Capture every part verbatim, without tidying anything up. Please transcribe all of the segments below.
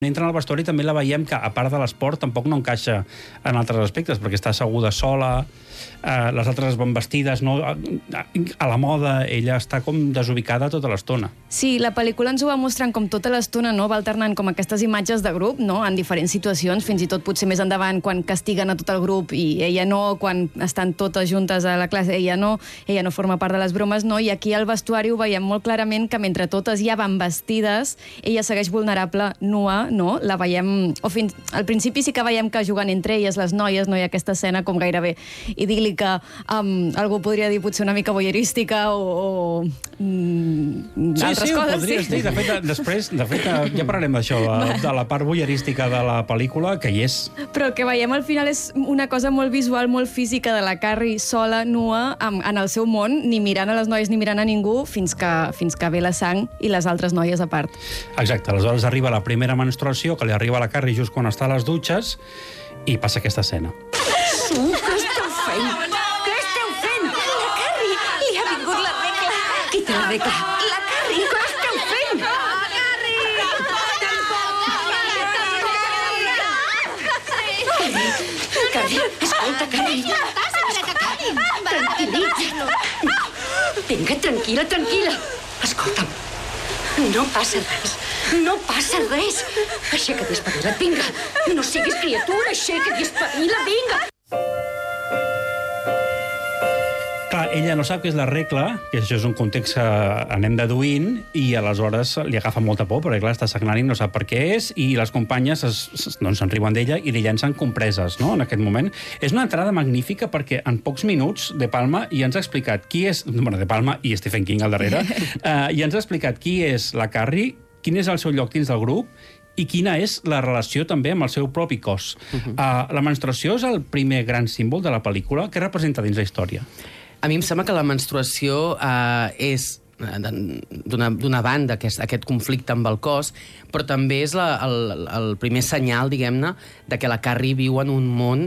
Entra al vestuari també la veiem que, a part de l'esport, tampoc no encaixa en altres aspectes, perquè està asseguda sola, eh, les altres van vestides, no? A la moda, ella està com desubicada tota l'estona. Sí, la pel·lícula ens ho va mostrant com tota l'estona, no? Va alternant com aquestes imatges de grup, no? En diferents situacions, fins i tot potser més endavant, quan castiguen a tot el grup i ella no, quan estan totes juntes a la classe, ella no, ella no forma part de les bromes, no? I aquí al vestuari ho veiem molt clarament que mentre totes ja van vestides, ella segueix vulnerable, nua, no? La veiem... O fins, al principi sí que veiem que juguen entre elles, les noies, no hi ha aquesta escena com gairebé idíl·lica, um, algú podria dir potser una mica voyeurística o... o mm, sí, altres sí, coses. Ho podries sí, dir. De fet, després, de fet, ja parlarem d'això, de, de la part voyeurística de la pel·lícula, que hi és. Però el que veiem al final és una cosa molt visual, molt física, de la Carrie sola, nua, en, en el seu món, ni mirant a les noies ni mirant a ningú, fins que, fins que ve la sang i les altres noies a part. Exacte, aleshores arriba la primera menstruació, que li arriba a la Carrie just quan està a les dutxes, i passa aquesta escena. Què esteu fent? Què esteu fent? La Carrie! Li ha vingut la regla! Qui té la regla? La Carrie! Què esteu fent? La Carrie! Carrie, escolta, Carrie. Tranquil·litza't. Vinga, tranquil·la, tranquil·la. Escolta'm, no passa res. No passa res. Aixeca't i espavila't, vinga. No siguis criatura, aixeca't i espavila't, vinga. Clar, ella no sap què és la regla, que això és un context que anem deduint, i aleshores li agafa molta por, perquè clar, està sagnant i no sap per què és, i les companyes es, es, doncs, se'n riuen d'ella i li llancen compreses, no?, en aquest moment. És una entrada magnífica perquè en pocs minuts De Palma ja ens ha explicat qui és... Bueno, De Palma i Stephen King al darrere. uh, ja ens ha explicat qui és la Carrie, quin és el seu lloc dins del grup i quina és la relació també amb el seu propi cos. Uh-huh. uh, la menstruació és el primer gran símbol de la pel·lícula. Què representa dins la història? A mi em sembla que la menstruació eh, és d'una banda aquest, aquest conflicte amb el cos, però també és la, el, el primer senyal, diguem-ne, de que la Carrie viu en un món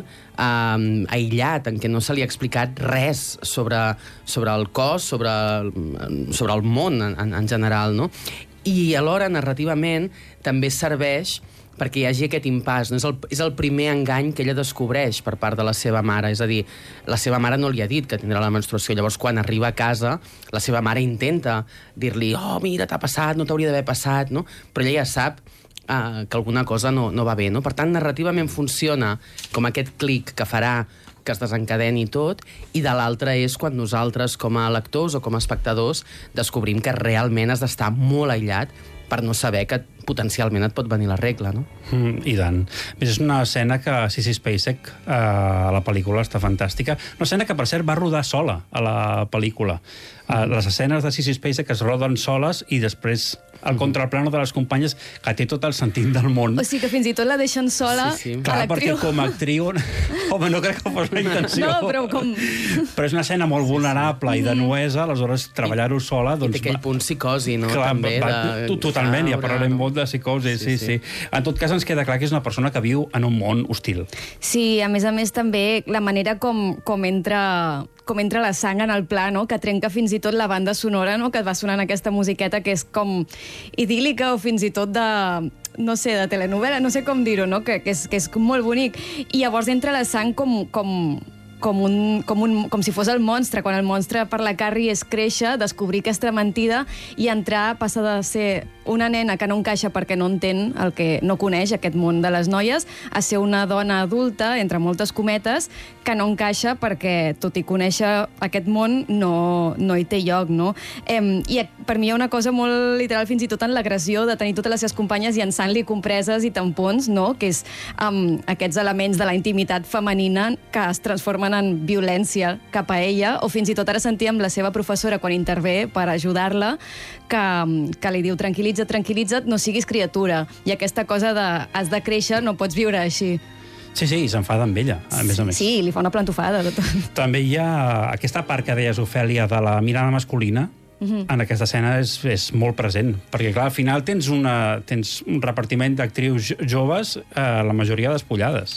eh, aïllat, en què no se li ha explicat res sobre, sobre el cos, sobre, sobre el món en, en general, no? I alhora, narrativament, també serveix perquè hi hagi aquest impàs. No? És, el, és el primer engany que ella descobreix per part de la seva mare. És a dir, la seva mare no li ha dit que tindrà la menstruació. Llavors, quan arriba a casa, la seva mare intenta dir-li oh, mira, t'ha passat, no t'hauria d'haver passat, no? Però ella ja sap uh, que alguna cosa no, no va bé. No? Per tant, narrativament funciona com aquest clic que farà que es desencadeni tot, i de l'altre és quan nosaltres, com a lectors o com a espectadors, descobrim que realment has d'estar molt aïllat per no saber que potencialment et pot venir la regla, no? Mm, I tant. És una escena que Sissy Spacek eh, a la pel·lícula està fantàstica. Una escena que, per cert, va rodar sola a la pel·lícula. Eh, les escenes de Sissy Spacek es roden soles i després el contraplano de les companyes, que té tot el sentit del món. O sigui que fins i tot la deixen sola sí, sí. a Clar, perquè l'actriu. com a actriu... Home, no crec que fos la intenció. No, però com... Però és una escena molt vulnerable i de nuesa, aleshores treballar-ho sola... I Doncs, té aquell punt psicosi, no? clar, també, va, de... totalment, ja caure, parlarem no? molt de psicosi, sí, sí, Sí, sí. En tot cas, ens queda clar que és una persona que viu en un món hostil. Sí, a més a més també la manera com, com entra... com entra la sang en el pla, no? Que trenca fins i tot la banda sonora, no? Que va sonant aquesta musiqueta que és com idíl·lica o fins i tot de... no sé, de telenovela, no sé com dir-ho, no? Que, que, és, que és molt bonic. I llavors entra la sang com... com Com, un, com, un, com si fos el monstre, quan el monstre per la Carrie és créixer, descobrir aquesta mentida i entrar, passa de ser una nena que no encaixa perquè no entén el que no coneix, aquest món de les noies, a ser una dona adulta, entre moltes cometes, que no encaixa perquè, tot i conèixer aquest món, no, no hi té lloc, no? Eh, I per mi hi ha una cosa molt literal, fins i tot en l'agressió, de tenir totes les seves companyes llançant-li compreses i tampons, no? Que és um, aquests elements de la intimitat femenina que es transformen en violència cap a ella, o fins i tot ara sentíem la seva professora quan intervé per ajudar-la, que, que li diu tranquil·litza't, tranquil·litza't, no siguis criatura. I aquesta cosa de has de créixer, no pots viure així. Sí, sí, i s'enfada amb ella, a més a més. Sí, li fa una plantofada. Tot. També hi ha aquesta part que deies, Ofèlia, de la mirada masculina, Uh-huh. en aquesta escena és, és molt present, perquè clar, al final tens, una, tens un repartiment d'actrius joves, eh, la majoria despullades.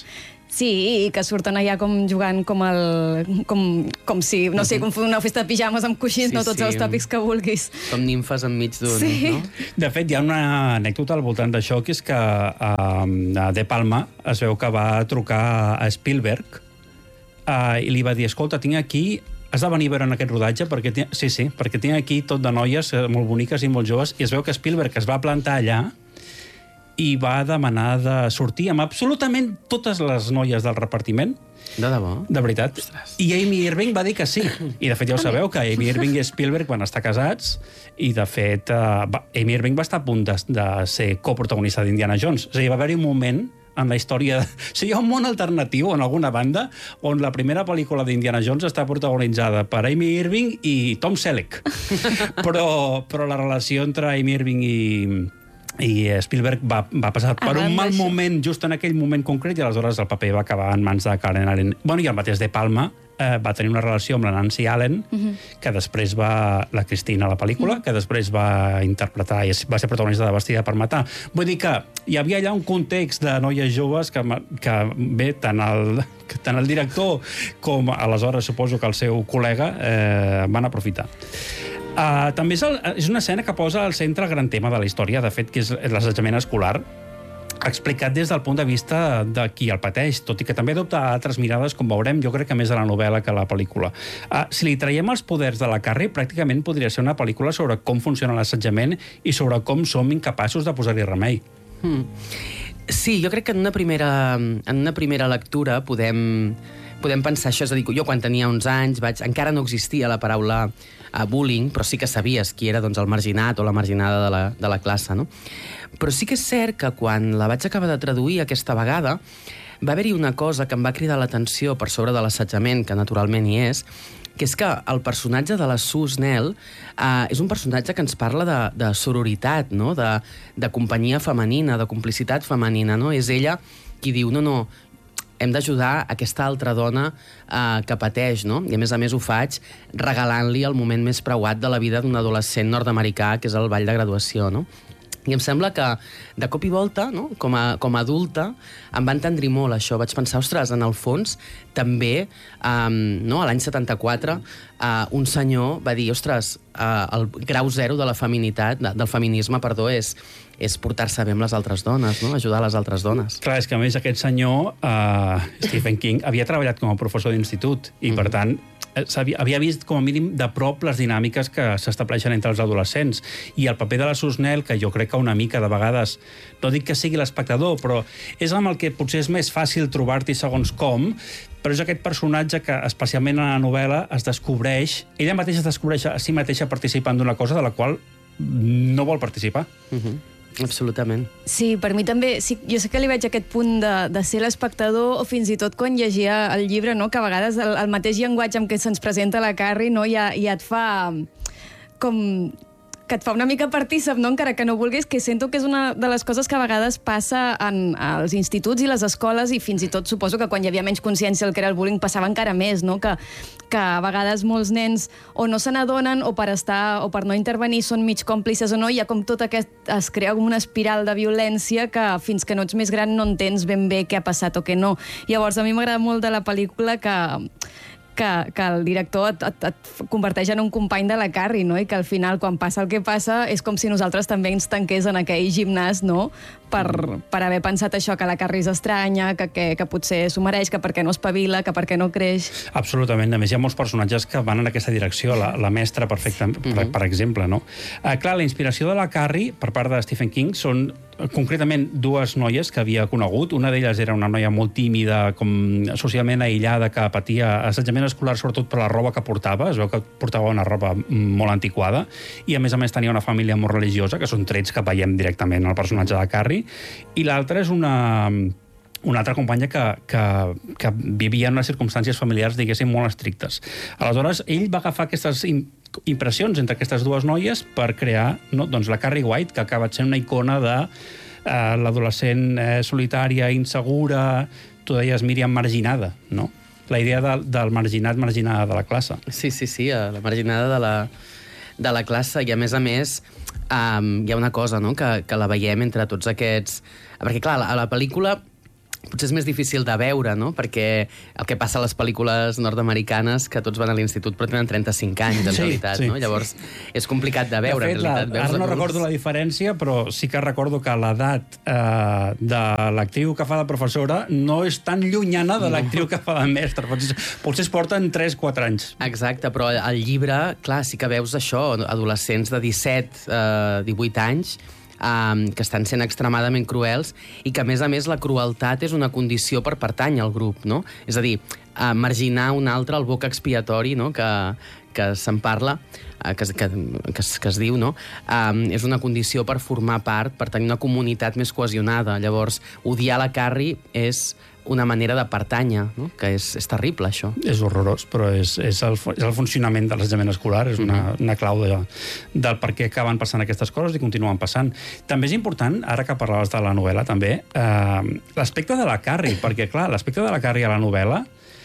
Sí, i que surten allà com jugant com el... Com, com si, no sé, com una festa de pijames amb coixins, Sí, no tots sí, els tòpics que vulguis. Com nimfes enmig d'un... Sí. No? De fet, hi ha una anècdota al voltant d'això, que és que uh, De Palma es veu que va trucar a Spielberg uh, i li va dir, escolta, tinc aquí... Has de venir a veure en aquest rodatge, perquè tinc... sí, sí, perquè tinc aquí tot de noies eh, molt boniques i molt joves, i es veu que Spielberg es va plantar allà i va demanar de sortir amb absolutament totes les noies del repartiment. De debò? De veritat. Ostres. I Amy Irving va dir que sí. I, de fet, ja ho sabeu, que Amy Irving i Spielberg van estar casats i, de fet, uh, va, Amy Irving va estar a punt de, de ser coprotagonista d'Indiana Jones. És a dir, va haver-hi un moment en la història... O sigui, hi ha un món alternatiu en alguna banda on la primera pel·lícula d'Indiana Jones està protagonitzada per Amy Irving i Tom Selleck. però, però la relació entre Amy Irving i... i Spielberg va, va passar per Arran un mal d'això. moment just en aquell moment concret i aleshores el paper va acabar en mans de Karen Allen. Bueno, i el mateix De Palma eh, va tenir una relació amb la Nancy Allen, uh-huh. que després va... la Cristina a la pel·lícula, uh-huh. que després va interpretar i va ser protagonista de Vestida per matar. Vull dir que hi havia allà un context de noies joves que, que bé, tant el, tant el director com aleshores suposo que el seu col·lega eh, van aprofitar. Uh, també és, el, és una escena que posa al centre el gran tema de la història, de fet, que és l'assetjament escolar, explicat des del punt de vista de qui el pateix, tot i que també adopta altres mirades, com veurem, jo crec que més a la novel·la que a la pel·lícula. Uh, si li traiem els poders de la Carrie, pràcticament podria ser una pel·lícula sobre com funciona l'assetjament i sobre com som incapaços de posar-hi remei. Hmm. Sí, jo crec que en una primera, en una primera lectura podem, podem pensar això. És a dir, jo quan tenia uns anys vaig, encara no existia la paraula uh, bullying, però sí que sabies qui era doncs, el marginat o la marginada de la, de la classe, no? Però sí que és cert que quan la vaig acabar de traduir aquesta vegada va haver-hi una cosa que em va cridar l'atenció per sobre de l'assetjament, que naturalment hi és, que és que el personatge de la Sue Snell eh, és un personatge que ens parla de, de sororitat, no? de, de companyia femenina, de complicitat femenina. No? És ella qui diu, no, no, hem d'ajudar aquesta altra dona eh, que pateix, no? I a més a més ho faig regalant-li el moment més preuat de la vida d'un adolescent nord-americà, que és el ball de graduació, no? I em sembla que, de cop i volta, no? com, a, com a adulta, em va entendrir molt això. Vaig pensar, ostres, en el fons, també, um, no? a l'any setanta-quatre, uh, un senyor va dir, ostres, uh, el grau zero de la feminitat, de, del feminisme, perdó, és, és portar-se bé amb les altres dones, no? Ajudar les altres dones. Clar, és que a més aquest senyor, uh, Stephen King, havia treballat com a professor d'institut i, mm. per tant, havia vist com a mínim de prop les dinàmiques que s'estableixen entre els adolescents. I el paper de la Sue Snell, que jo crec que una mica de vegades, no dic que sigui l'espectador, però és amb el que potser és més fàcil trobar-t'hi segons com, però és aquest personatge que, especialment en la novel·la, es descobreix, ella mateixa es descobreix a si mateixa participant d'una cosa de la qual no vol participar. Uh-huh. Absolutament. Sí, per mi també, sí, jo sé que li veig aquest punt de, de ser l'espectador, o fins i tot quan llegia el llibre, no? Que a vegades el, el mateix llenguatge amb què se'ns presenta la Carrie, no? ja, ja et fa com que et fa una mica partícip, no? Encara que no vulguis, que sento que és una de les coses que a vegades passa en, als instituts i les escoles, i fins i tot suposo que quan hi havia menys consciència del que era el bullying passava encara més, no? Que, que a vegades molts nens o no se n'adonen o per estar o per no intervenir són mig còmplices o no, i hi ha com tot aquest... es crea com una espiral de violència que fins que no ets més gran no entens ben bé què ha passat o què no. Llavors, a mi m'agrada molt de la pel·lícula que... Que, que el director et, et, et converteix en un company de la Carrie, no? I que al final, quan passa el que passa, és com si nosaltres també ens tanqués en aquell gimnàs, no? Per, per haver pensat això, que la Carrie és estranya, que, que, que potser s'ho mereix, que perquè no espavila, que perquè no creix... Absolutament. A més, hi ha molts personatges que van en aquesta direcció. La, la mestra, perfecta, per, mm-hmm. per exemple, no? Uh, clar, la inspiració de la Carrie, per part de Stephen King, són concretament dues noies que havia conegut. Una d'elles era una noia molt tímida, com socialment aïllada, que patia assetjament escolar sobretot per la roba que portava. Es veu que portava una roba molt antiquada i, a més a més, tenia una família molt religiosa, que són trets que veiem directament al personatge de Carrie. I l'altra és una... una altra companya que, que, que vivia en unes circumstàncies familiars, diguéssim, molt estrictes. Aleshores, ell va agafar aquestes impressions entre aquestes dues noies per crear, no, doncs, la Carrie White, que acaba sent una icona de eh, l'adolescent eh, solitària, insegura, tu deies, Míriam, marginada, no? La idea de, del marginat, marginada de la classe. Sí, sí, sí, la marginada de la, de la classe, i a més a més um, hi ha una cosa, no?, que, que la veiem entre tots aquests... Perquè, clar, a la pel·lícula potser és més difícil de veure, no? Perquè el que passa a les pel·lícules nord-americanes, que tots van a l'institut però tenen trenta-cinc anys, en Sí, realitat, sí. no? Llavors, és complicat de veure, de fet, en realitat. La, Veus ara no adults. recordo la diferència, però sí que recordo que l'edat eh, de l'actriu que fa de professora no és tan llunyana de l'actriu que fa de mestra. Potser, potser es porten tres quatre anys. Exacte, però al llibre, clar, sí que veus això, adolescents de disset, eh, divuit anys, um, que estan sent extremadament cruels i que, a més a més, la crueltat és una condició per pertànyer al grup, no? És a dir, uh, marginar un altre, el boc expiatori, no?, que, que se'n parla, uh, que, que, que, es, que es diu, no?, um, és una condició per formar part, per tenir una comunitat més cohesionada. Llavors, odiar la Carrie és una manera de pertànyer, no?, que és, és terrible, això. És horrorós, però és, és, el, és el funcionament de l'assetjament escolar, és una, mm-hmm. una clau de, del per què acaben passant aquestes coses i continuen passant. També és important, ara que parlaves de la novel·la, també, eh, l'aspecte de la Carrie, perquè, clar, l'aspecte de la Carrie a la novel·la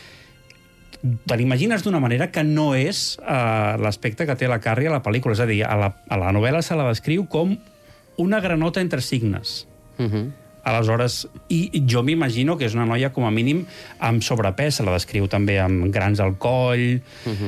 te l'imagines d'una manera que no és eh, l'aspecte que té la Carrie a la pel·lícula. És a dir, a la, a la novel·la se la descriu com una granota entre signes. Mhm. Aleshores, i jo m'imagino que és una noia, com a mínim, amb sobrepès, se la descriu també amb grans al coll. Uh-huh.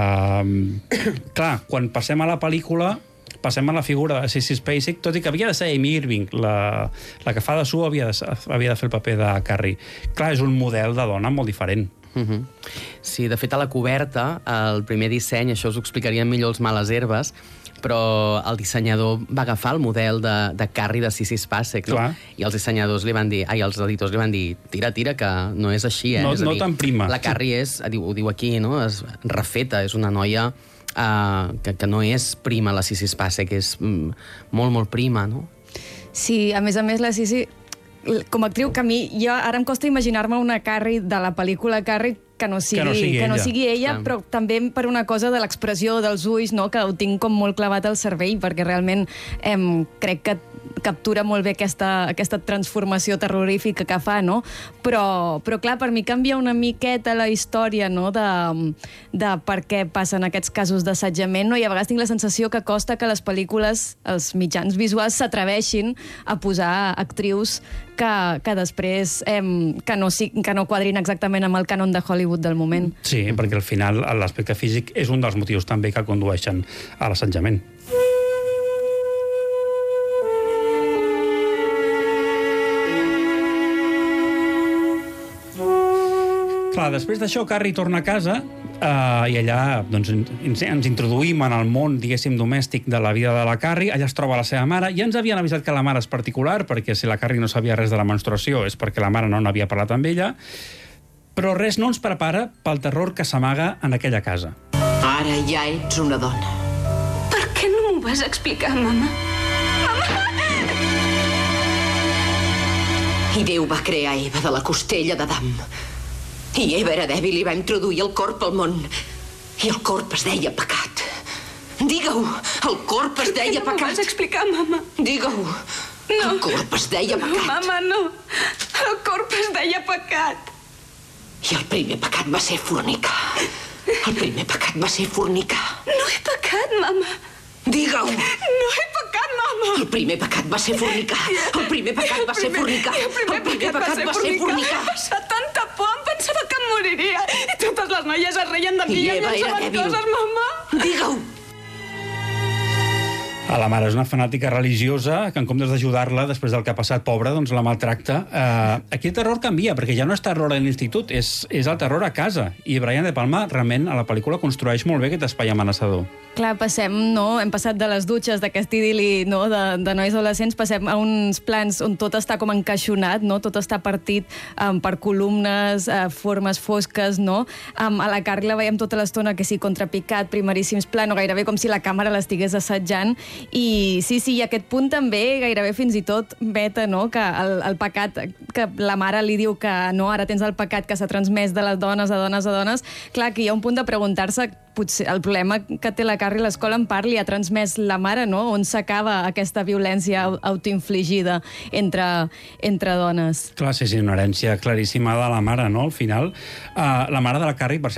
Uh, clar, quan passem a la pel·lícula, passem a la figura de Sissy Spacek, tot i que havia de ser Amy Irving, la, la que fa de Sue havia de, havia de fer el paper de Carrie. Clar, és un model de dona molt diferent. Uh-huh. Sí, de fet, a la coberta, el primer disseny, això us ho explicarien millor els Males Herbes, però el dissenyador va agafar el model de, de Carrie de Sissy Spacek, no? I els dissenyadors li van dir, ai, els editors li van dir, tira, tira, que no és així, eh? No, és a no dir, tan prima. La Carrie és, ho diu aquí, no?, és refeta, és una noia uh, que, que no és prima, la Sissy Spacek, és mm, molt, molt prima, no? Sí, a més a més, la Sissy, com a actriu, que a mi, jo ara em costa imaginar-me una Carrie de la pel·lícula Carrie que no sigui, que no sigui que no ella, sigui ella Clar. però també per una cosa de l'expressió dels ulls, no?, que ho tinc com molt clavat al cervell, perquè realment em, crec que captura molt bé aquesta, aquesta transformació terrorífica que fa, no? Però, però clar, per mi canvia una miqueta la història, no?, de, de per què passen aquests casos d'assetjament, no? I a vegades tinc la sensació que costa que les pel·lícules, els mitjans visuals, s'atreveixin a posar actrius que, que després eh, que, no, que no quadrin exactament amb el cànon de Hollywood del moment. Sí, perquè al final l'aspecte físic és un dels motius també que condueixen a l'assetjament. Clar, després d'això, Carrie torna a casa eh, i allà doncs, ens, ens introduïm en el món, diguéssim, domèstic de la vida de la Carrie. Allà es troba la seva mare. Ja ens havien avisat que la mare és particular, perquè si la Carrie no sabia res de la menstruació és perquè la mare no n'havia parlat amb ella. Però res no ens prepara pel terror que s'amaga en aquella casa. Ara ja ets una dona. Per què no m'ho vas explicar, mama? I Déu va crear Eva de la costella d'Adam. I Eva era dèbil i va introduir el corp al món. I el corp es deia pecat. Digue-ho, el corp es deia Per què no m'ho pecat. vas explicar, mama? Digue-ho, No. el corp es deia No, pecat. mama, no. El corp es deia pecat. I el primer pecat va ser fornicar. El primer pecat va ser fornicar. No he pecat, mama. Digue-ho. No he pecat, mama. El primer pecat va ser fornicar. El primer pecat va ser fornicar. El primer pecat va ser fornicar. He passat tanta por, em pensava que em moriria. I totes les noies es reien de mi I i em Eva era llançaven dèbil. coses, mama. Digue-ho. A la mare és una fanàtica religiosa que en comptes d'ajudar-la després del que ha passat, pobra, doncs la maltracta. Uh, aquí el terror canvia, perquè ja no és terror a l'institut, és, és el terror a casa. I Brian De Palma realment a la pel·lícula construeix molt bé aquest espai amenaçador. Clar, passem, no? Hem passat de les dutxes, d'aquest idili, no?, de, de nois adolescents, passem a uns plans on tot està com encaixonat, no? Tot està partit um, per columnes, uh, formes fosques, no? Um, a la Carrie la veiem tota l'estona que sí, contrapicat, primeríssims plans, gairebé com si la càmera l'estigués assetjant. I sí, sí, i aquest punt també, gairebé fins i tot beta, no?, que el, el pecat, que la mare li diu que no, ara tens el pecat que s'ha transmès de les dones a dones a dones. Clar, que hi ha un punt de preguntar-se potser el problema que té la Carrie, l'escola en part li ha transmès la mare, no?, on s'acaba aquesta violència autoinfligida entre, entre dones. Clar, sí, sí, una herència claríssima de la mare, no?, al final. Uh, la mare de la Carrie, per cert,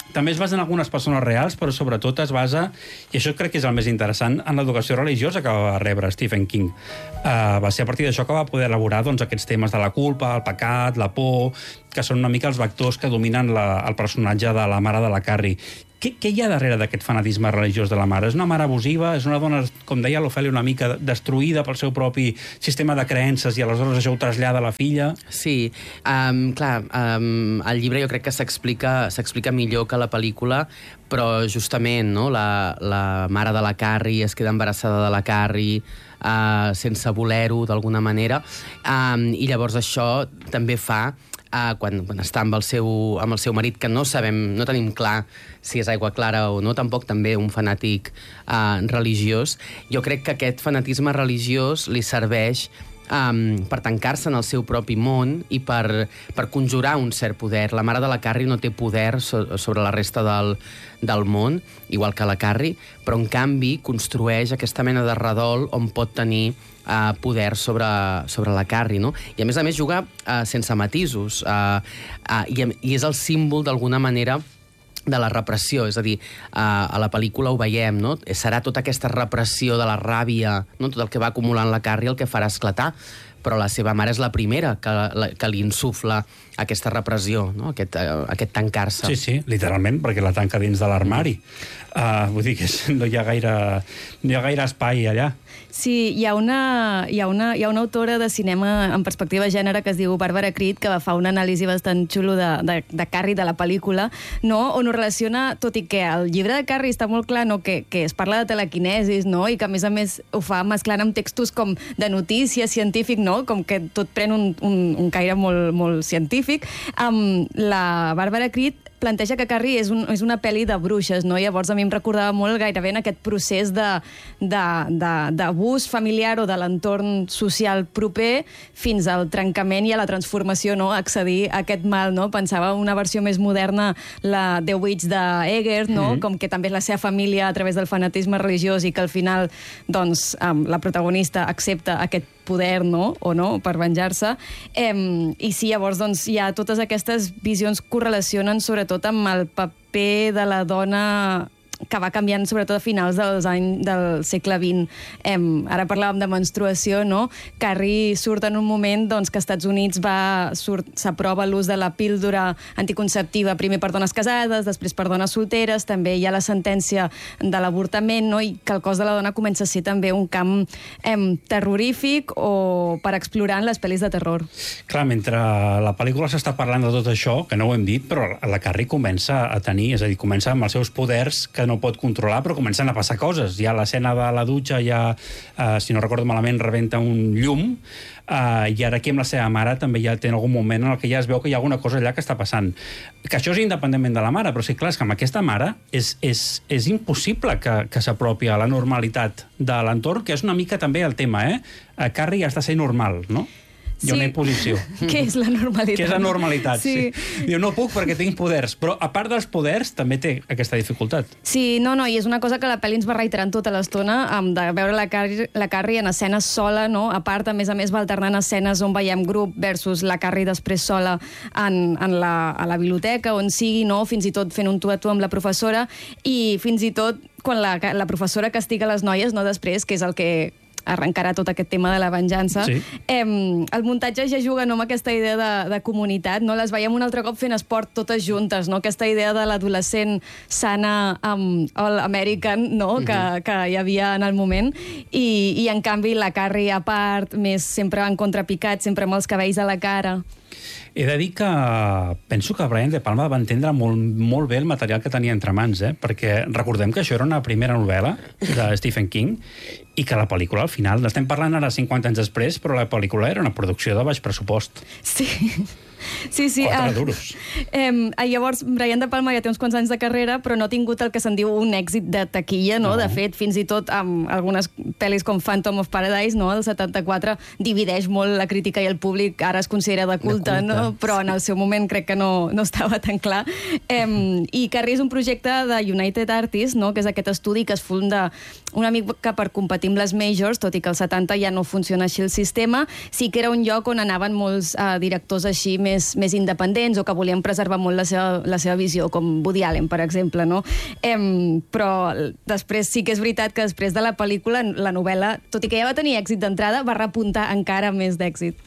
també es basa en algunes persones reals, però sobretot es basa, i això crec que és el més interessant, en l'educació religiosa que va rebre Stephen King. Uh, va ser a partir d'això que va poder elaborar doncs, aquests temes de la culpa, el pecat, la por, que són una mica els vectors que dominen la, el personatge de la mare de la Carrie. Què, què hi ha darrere d'aquest fanatisme religiós de la mare? És una mare abusiva? És una dona, com deia l'Ofèlia, una mica destruïda pel seu propi sistema de creences i aleshores això ho trasllada a la filla? Sí, um, clar, um, el llibre jo crec que s'explica s'explica millor que la pel·lícula, però justament no, la, la mare de la Carrie es queda embarassada de la Carrie uh, sense voler-ho, d'alguna manera, um, i llavors això també fa Uh, quan, quan està amb el, seu, amb el seu marit, que no sabem, no tenim clar si és aigua clara o no, tampoc també un fanàtic uh, religiós. Jo crec que aquest fanatisme religiós li serveix um, per tancar-se en el seu propi món i per, per conjurar un cert poder. La mare de la Carrie no té poder so, sobre la resta del, del món, igual que la Carrie, però en canvi construeix aquesta mena de redol on pot tenir Uh, poder sobre, sobre la Carrie, no? I a més a més juga uh, sense matisos uh, uh, i, i és el símbol d'alguna manera de la repressió, és a dir, uh, a la pel·lícula ho veiem, no? Serà tota aquesta repressió de la ràbia, no? Tot el que va acumulant la Carrie el que farà esclatar, però la seva mare és la primera que, la, que li insufla aquesta repressió, no? aquest, uh, aquest tancar-se. Sí, sí, literalment, perquè la tanca dins de l'armari. Uh, vull dir que és, no, hi ha gaire, no hi ha gaire espai allà. Sí, hi ha, una, hi, ha una, hi ha una autora de cinema en perspectiva de gènere que es diu Barbara Creed, que fa una anàlisi bastant xulo de, de, de Carrie, de la pel·lícula, no? On ho relaciona, tot i que el llibre de Carrie està molt clar, no? que, que es parla de telequinesis, no? I que a més a més ho fa mesclant amb textos com de notícies, científic, no? Com que tot pren un, un, un caire molt, molt científic. Um, la Barbara Creed planteja que Carrie és, un, és una pel·li de bruixes, no? Llavors a mi em recordava molt gairebé en aquest procés d'abús familiar o de l'entorn social proper fins al trencament i a la transformació, no? Accedir a aquest mal, no? Pensava una versió més moderna, la The Witch d'Eggers, no? Mm-hmm. Com que també la seva família a través del fanatisme religiós i que al final doncs, um, la protagonista accepta aquest poder, no? O no, per venjar-se. Eh, I sí, llavors doncs, hi ha totes aquestes visions correlacionen sobretot amb el paper de la dona que va canviant sobretot a finals dels anys del segle vint. Eh, ara parlàvem de menstruació, no? Carrie surt en un moment doncs, que als Estats Units s'aprova l'ús de la píldora anticonceptiva, primer per dones casades, després per dones solteres, també hi ha la sentència de l'avortament, no? I que el cos de la dona comença a ser també un camp eh, terrorífic o per explorar en les pel·lis de terror. Clar, mentre la pel·lícula s'està parlant de tot això, que no ho hem dit, però la Carrie comença a tenir, és a dir, comença amb els seus poders que no pot controlar, però comencen a passar coses. Hi ha l'escena de la dutxa, ja, uh, si no recordo malament, rebenta un llum, uh, i ara aquí amb la seva mare també ja té algun moment en el que ja es veu que hi ha alguna cosa allà que està passant. Que això és independentment de la mare, però sí, clar, és que amb aquesta mare és, és, és impossible que, que s'apropi a la normalitat de l'entorn, que és una mica també el tema, eh? Uh, Carrie està sent normal, no? Hi ha una imposició. Què és la normalitat? Què és la normalitat, sí. sí. Diu, no puc perquè tinc poders, però a part dels poders també té aquesta dificultat. Sí, no, no, i és una cosa que la pel·li ens va reiterant tota l'estona, um, de veure la Carrie, la Carrie en escenes sola, no? A part, a més a més, va alternant escenes on veiem grup versus la Carrie després sola en, en la, a la biblioteca, on sigui, no? Fins i tot fent un tu a tu amb la professora, i fins i tot quan la, la professora castiga les noies, no? Després, que és el que arrencarà tot aquest tema de la venjança. Sí. Eh, el muntatge ja juga no, amb aquesta idea de, de comunitat, no? Les veiem un altre cop fent esport totes juntes, no? Aquesta idea de l'adolescent sana amb el American, no? Mm-hmm. que, que hi havia en el moment, i, i en canvi la Carrie a part, més sempre en contrapicat, sempre amb els cabells a la cara. He de dir que penso que Brian De Palma va entendre molt, molt bé el material que tenia entre mans, eh? Perquè recordem que això era una primera novel·la de Stephen King i que la pel·lícula, al final, n'estem parlant ara cinquanta anys després, però la pel·lícula era una producció de baix pressupost. Sí. Sí, sí. Quatre duros. Eh, eh, llavors, Brian De Palma ja té uns quants anys de carrera, però no ha tingut el que se'n diu un èxit de taquilla, no? no? De fet, fins i tot amb algunes pel·lis com Phantom of Paradise, no? Del setanta-quatre, divideix molt la crítica i el públic, ara es considera de culte, de culte. No? Però en el seu moment crec que no, no estava tan clar. Eh, I Carrie és un projecte de United Artists, no? Que és aquest estudi que es funda una mica per competir amb les majors, tot i que als setanta ja no funciona així el sistema. Sí que era un lloc on anaven molts eh, directors així més, més independents o que volien preservar molt la seva, la seva visió, com Woody Allen, per exemple, no? Em, però després sí que és veritat que després de la pel·lícula, la novel·la, tot i que ja va tenir èxit d'entrada, va repuntar encara més d'èxit.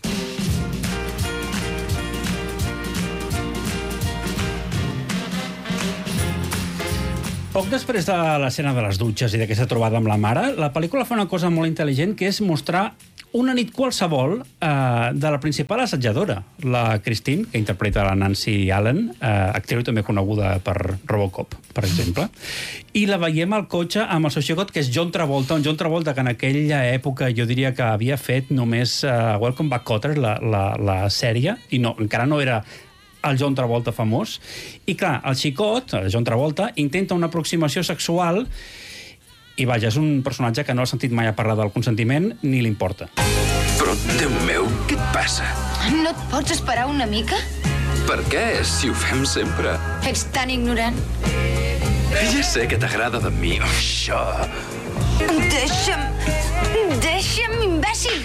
Poc després de l'escena de les dutxes i d'aquesta trobada amb la mare, la pel·lícula fa una cosa molt intel·ligent, que és mostrar una nit qualsevol eh, de la principal assetjadora, la Christine, que interpreta la Nancy Allen, eh, actriu també coneguda per Robocop, per exemple. I la veiem al cotxe amb el seu xicot, que és John Travolta, un John Travolta que en aquella època jo diria que havia fet només uh, Welcome Back Kotter, la, la, la sèrie, i no, encara no era el John Travolta famós. I clar, el xicot, el John Travolta, intenta una aproximació sexual i, vaja, és un personatge que no ha sentit mai a parlar del consentiment ni li importa. Però, Déu meu, què et passa? No et pots esperar una mica? Per què, si ho fem sempre? Ets tan ignorant. Ja sé que t'agrada de mi, això. Deixa'm... Deixa'm, imbècil!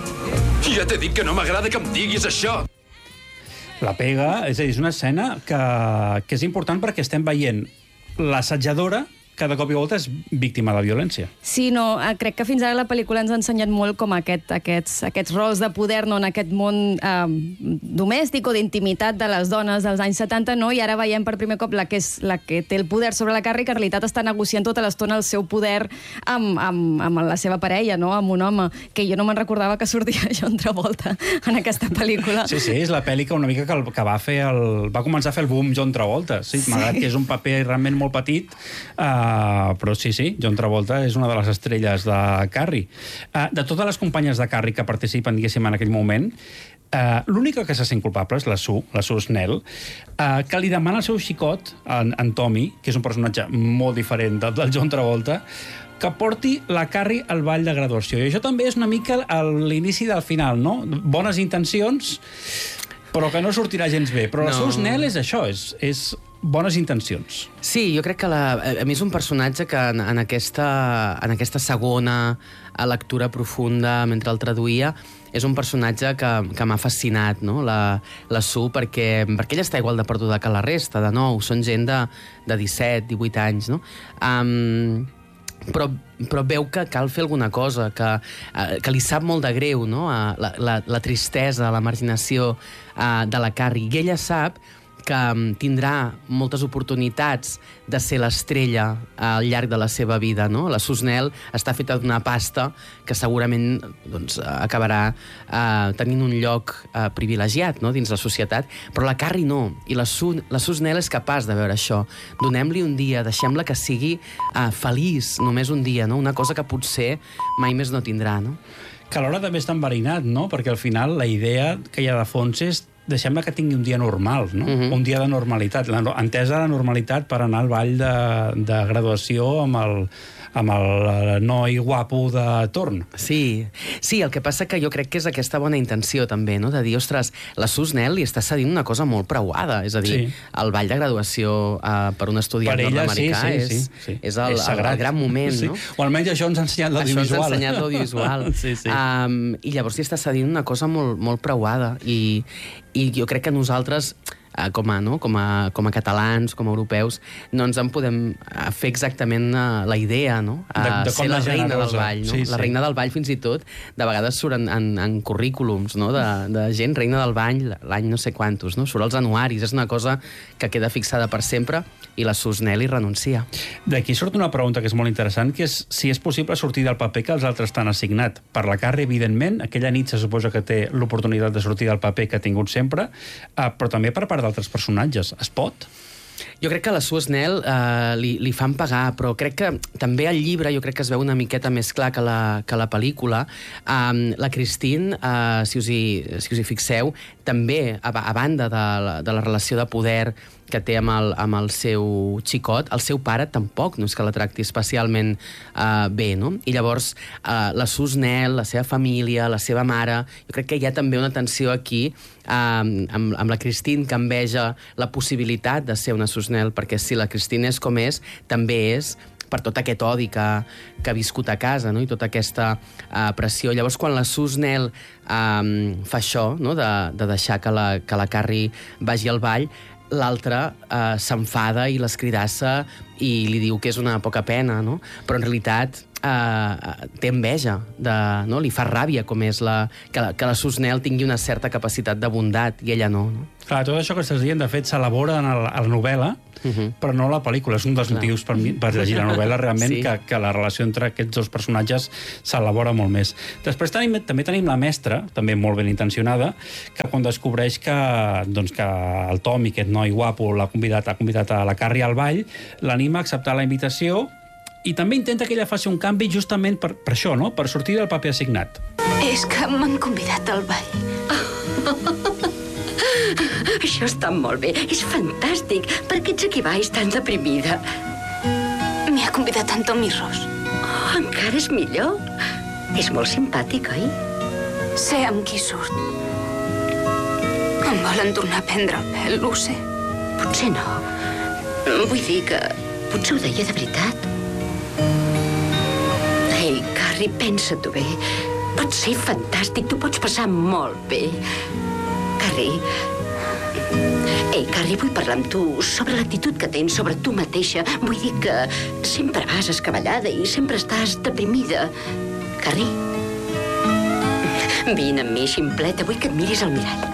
Ja t'he dit que no m'agrada que em diguis això. La pega, és a dir, és una escena que, que és important perquè estem veient l'assetjadora cada cop i volta és víctima de violència. Sí, no, crec que fins ara la pel·lícula ens ha ensenyat molt com aquest, aquests, aquests rols de poder, no, en aquest món eh, domèstic o d'intimitat de les dones dels anys setanta, no? I ara veiem per primer cop la que, és, la que té el poder sobre la Carrie, que en realitat està negociant tota l'estona el seu poder amb, amb, amb la seva parella, no? Amb un home, que jo no me'n recordava que sortia John Travolta en aquesta pel·lícula. Sí, sí, és la pel·li que una mica que, el, que va fer el, va començar a fer el boom John Travolta. Sí, sí. Malgrat que és un paper realment molt petit, eh, Uh, però sí, sí, John Travolta és una de les estrelles de Carrie. Uh, de totes les companyes de Carrie que participen, diguéssim, en aquell moment, uh, l'única que se sent culpable és la Sue, la Sue Snell, uh, que li demana al seu xicot, en, en Tommy, que és un personatge molt diferent del, del John Travolta, que porti la Carrie al ball de graduació. I això també és una mica l'inici del final, no? Bones intencions, però que no sortirà gens bé. Però no. La Sue Snell és això, és... és bones intencions. Sí, jo crec que la, a mi és un personatge que en, en, aquesta, en aquesta segona lectura profunda, mentre el traduïa, és un personatge que, que m'ha fascinat, no? La, la Sue, perquè, perquè ella està igual de perduda que la resta, de nou, són gent de, de disset, divuit anys, no? Um, però, però veu que cal fer alguna cosa, que, que li sap molt de greu, no? La, la, la tristesa, la marginació uh, de la Carrie. I ella sap que tindrà moltes oportunitats de ser l'estrella al llarg de la seva vida, no? La Sue Snell està feta d'una pasta que segurament doncs, acabarà eh, tenint un lloc eh, privilegiat, no? Dins la societat, però la Carrie no, i la Sue, la Sue Snell és capaç de veure això. Donem-li un dia, deixem-la que sigui eh, feliç només un dia, no? Una cosa que potser mai més no tindrà, no? Que alhora també està enverinat, no? Perquè al final la idea que hi ha de fons és deixem-la que tingui un dia normal, no? Uh-huh. Un dia de normalitat. La, entesa la normalitat per anar al ball de, de graduació amb el, amb el noi guapo de torn. Sí, sí, el que passa que jo crec que és aquesta bona intenció també, no? De dir, ostres, la Sue Snell li està cedint una cosa molt preuada, és a dir, sí. El ball de graduació uh, per un estudiant nord-americà sí, sí, és, sí, sí. és, el, és el, el gran moment, sí. No? O almenys això ens ha ensenyat l'audiovisual. Això ens ha ensenyat l'audiovisual. sí, sí. Um, I llavors li està cedint una cosa molt, molt preuada i, i jo crec que nosaltres Uh, com, a, no? com, a, com a catalans, com a europeus, no ens en podem uh, fer exactament uh, la idea, no? Uh, de, de ser la reina del ball, no? Sí, la sí. reina del ball, fins i tot, de vegades surt en, en, en currículums, no? de, de gent, reina del ball, l'any no sé quantos, no? Surt als anuaris, és una cosa que queda fixada per sempre, i la Sue Snell hi renuncia. D'aquí surt una pregunta que és molt interessant, que és si és possible sortir del paper que els altres t'han assignat. Per la Carrie, evidentment, aquella nit se suposa que té l'oportunitat de sortir del paper que ha tingut sempre, uh, però també per part d'altres personatges. Es pot? Jo crec que a la Sue Snell eh, li, li fan pagar, però crec que també al llibre jo crec que es veu una miqueta més clar que la, que la pel·lícula. Um, la Christine, uh, si, us hi, si us hi fixeu, també, a, a banda de la, de la relació de poder que té amb el, amb el seu xicot, el seu pare tampoc no és que la tracti especialment uh, bé, no? I llavors uh, la Sue Snell, la seva família, la seva mare, jo crec que hi ha també una tensió aquí uh, amb, amb la Christine, que enveja la possibilitat de ser una Sue Snell, perquè si la Christine és com és, també és per tot aquest odi que, que ha viscut a casa, no? I tota aquesta uh, pressió. Llavors, quan la Susnel um, fa això, no? de, de deixar que la, que la Carrie vagi al ball, l'altre uh, s'enfada i l'escridassa i li diu que és una poca pena, no? Però en realitat uh, té enveja, de, no? Li fa ràbia com és la, que, la, que la Susnel tingui una certa capacitat de bondat i ella no. no? Clar, tot això que estàs dient, de fet, s'elabora a la novel·la, uh-huh. però no a la pel·lícula. És un dels Clar. motius per, mi, per llegir la novel·la, realment, sí. que, que la relació entre aquests dos personatges s'elabora molt més. Després tenim, també tenim la mestra, també molt ben intencionada, que quan descobreix que, doncs, que el Tom, aquest noi guapo, l'ha convidat, ha convidat a la Carrie al ball, l'anima a acceptar la invitació i també intenta que ella faci un canvi justament per, per això, no? Per sortir del paper assignat. És que m'han convidat al ball. Això està molt bé, és fantàstic. Per què ets aquí baix tan deprimida? M'hi ha convidat en Tom i Ross. Oh, encara és millor. És molt simpàtic, oi? Sé amb qui surt. Em volen tornar a prendre el pèl, ho sé. Potser no. Vull dir que potser ho deia de veritat. Ei, Carrie, pensa-t'ho bé. Pot ser fantàstic, tu pots passar molt bé. Carrie... Ei, Carrie, vull parlar amb tu sobre l'actitud que tens, sobre tu mateixa. Vull dir que sempre vas escabellada i sempre estàs deprimida. Carrie? Vine amb mi, ximpleta, vull que et miris al mirall.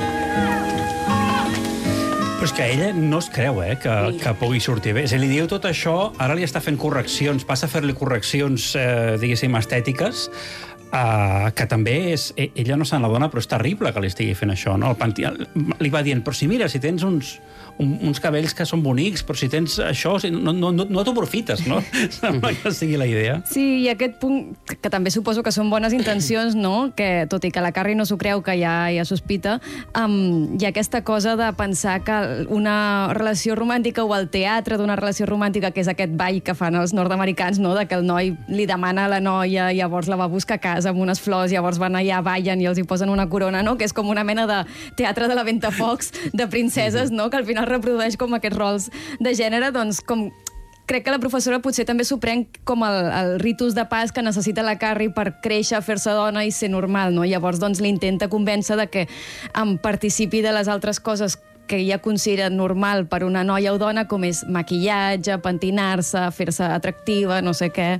Però és que ella no es creu, eh, que, que pugui sortir bé. Si li diu tot això, ara li està fent correccions, passa a fer-li correccions, eh, diguéssim, estètiques, Uh, que també és... Ella no se'n l'adona, però és terrible que li estigui fent això, no? El panti... Li va dient, però si mira, si tens uns, un, uns cabells que són bonics, però si tens això, no, no, no, no t'ho aprofites, no? Sembla que sigui la idea. Sí, i aquest punt, que també suposo que són bones intencions, no? Que, tot i que la Carrie no s'ho creu, que ja, ja sospita, um, hi ha aquesta cosa de pensar que una relació romàntica o el teatre d'una relació romàntica, que és aquest ball que fan els nord-americans, no? De que el noi li demana a la noia i llavors la va buscar a casa amb unes flors, llavors van allà, ballen i els hi posen una corona, no? Que és com una mena de teatre de la Ventafocs de princeses, no? Que al final reprodueix com aquests rols de gènere, doncs com... Crec que la professora potser també s'ho pren com el, el ritus de pas que necessita la Carrie per créixer, fer-se dona i ser normal, no? Llavors, doncs, l'intenta convèncer de que em participi de les altres coses que ella considera normal per una noia o dona, com és maquillatge, pentinar-se, fer-se atractiva, no sé què...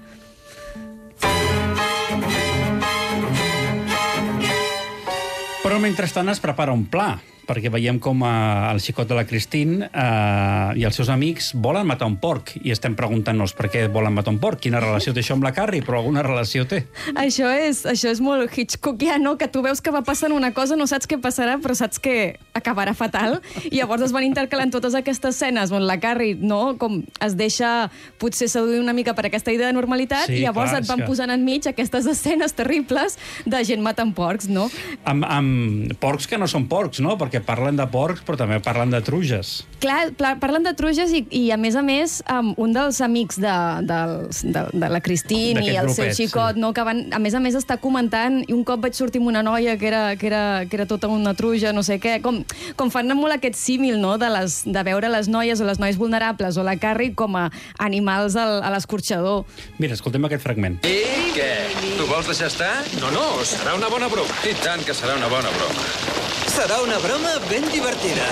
Però mentrestant es prepara un pla, perquè veiem com eh, el xicot de la Christine eh, i els seus amics volen matar un porc, i estem preguntant-nos per què volen matar un porc, quina relació té això amb la Carrie, però alguna relació té. Això és, això és molt Hitchcockiano, que tu veus que va passant una cosa, no saps què passarà, però saps que acabarà fatal, i llavors es van intercalant totes aquestes escenes on la Carrie, no, com es deixa potser seduir una mica per aquesta idea de normalitat, sí, i llavors clar, et van que... posant enmig aquestes escenes terribles de gent matant porcs, no? Amb, amb porcs que no són porcs, no? Perquè parlen de porcs, però també parlen de truges. Clar, parlen de truges i, i a més a més, um, un dels amics de, de, de, de la Christine i el grupet, seu xicot, sí. No, que van, a més a més està comentant, i un cop vaig sortir amb una noia que era, que era, que era tota una truja, no sé què, com, com fan molt aquest símil, no?, de, les, de veure les noies o les noies vulnerables o la Carrie com a animals al, a l'escorxador. Mira, escoltem aquest fragment. I què? Tu vols deixar estar? No, no, serà una bona broma. I tant que serà una bona broma. Serà una broma ben divertida.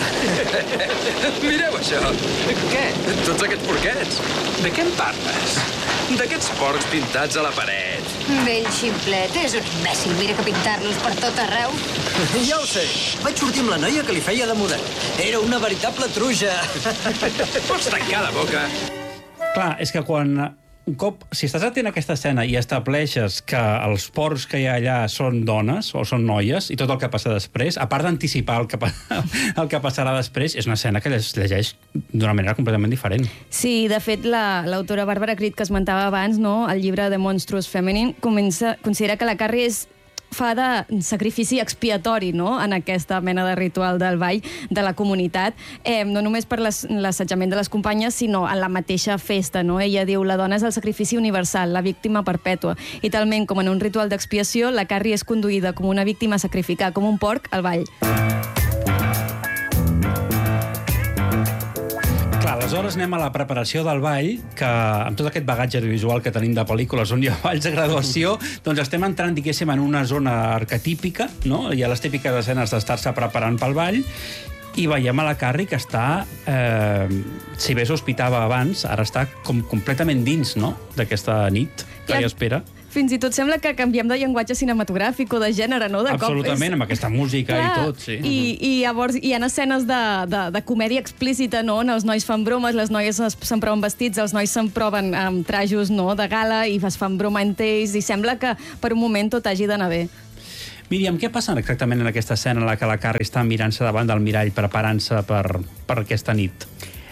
Mireu això. Què? Tots aquests porquets. De què em parles? D'aquests porcs pintats a la paret. Vell ximplet, és un imbècil. Mira que pintar-los per tot arreu. Ja ho sé. Vaig sortir amb la noia que li feia de model. Era una veritable truja. Pots tancar la boca. Clar, és que quan... Un cop, si estàs atent a aquesta escena i estableixes que els porcs que hi ha allà són dones o són noies, i tot el que passa després, a part d'anticipar el, que, el que passarà després, és una escena que es llegeix d'una manera completament diferent. Sí, de fet, l'autora la, Bàrbara Critt, que esmentava abans, no?, el llibre The Monstrous Feminine, comença, considera que la Carrie és fa de sacrifici expiatori, no?, en aquesta mena de ritual del ball de la comunitat, eh, no només per l'assetjament de les companyes, sinó en la mateixa festa, no? Ella diu, la dona és el sacrifici universal, la víctima perpètua, i talment com en un ritual d'expiació, la Carrie és conduïda com una víctima a sacrificar, com un porc, al ball. Clar, Aleshores anem a la preparació del ball, que amb tot aquest bagatge visual que tenim de pel·lícules on hi ha balls de graduació, doncs estem entrant, diguéssim, en una zona arquetípica, no? Hi ha les típiques escenes d'estar-se preparant pel ball, i veiem a la Carrie que està, eh, si bé sospitava abans, ara està com completament dins, no?, d'aquesta nit que Clar. hi espera. Fins i tot sembla que canviem de llenguatge cinematogràfic o de gènere, no? De Absolutament, cop. amb aquesta música Clar. i tot, sí. I, i llavors hi ha escenes de, de, de comèdia explícita, no? On els nois fan bromes, les noies se'n proven vestits, els nois se'n proven amb trajos, no?, de gala, i es fan broma entre ells, i sembla que per un moment tot hagi d'anar bé. Míriam, què passa exactament en aquesta escena en la que la Carrie està mirant-se davant del mirall, preparant-se per, per aquesta nit?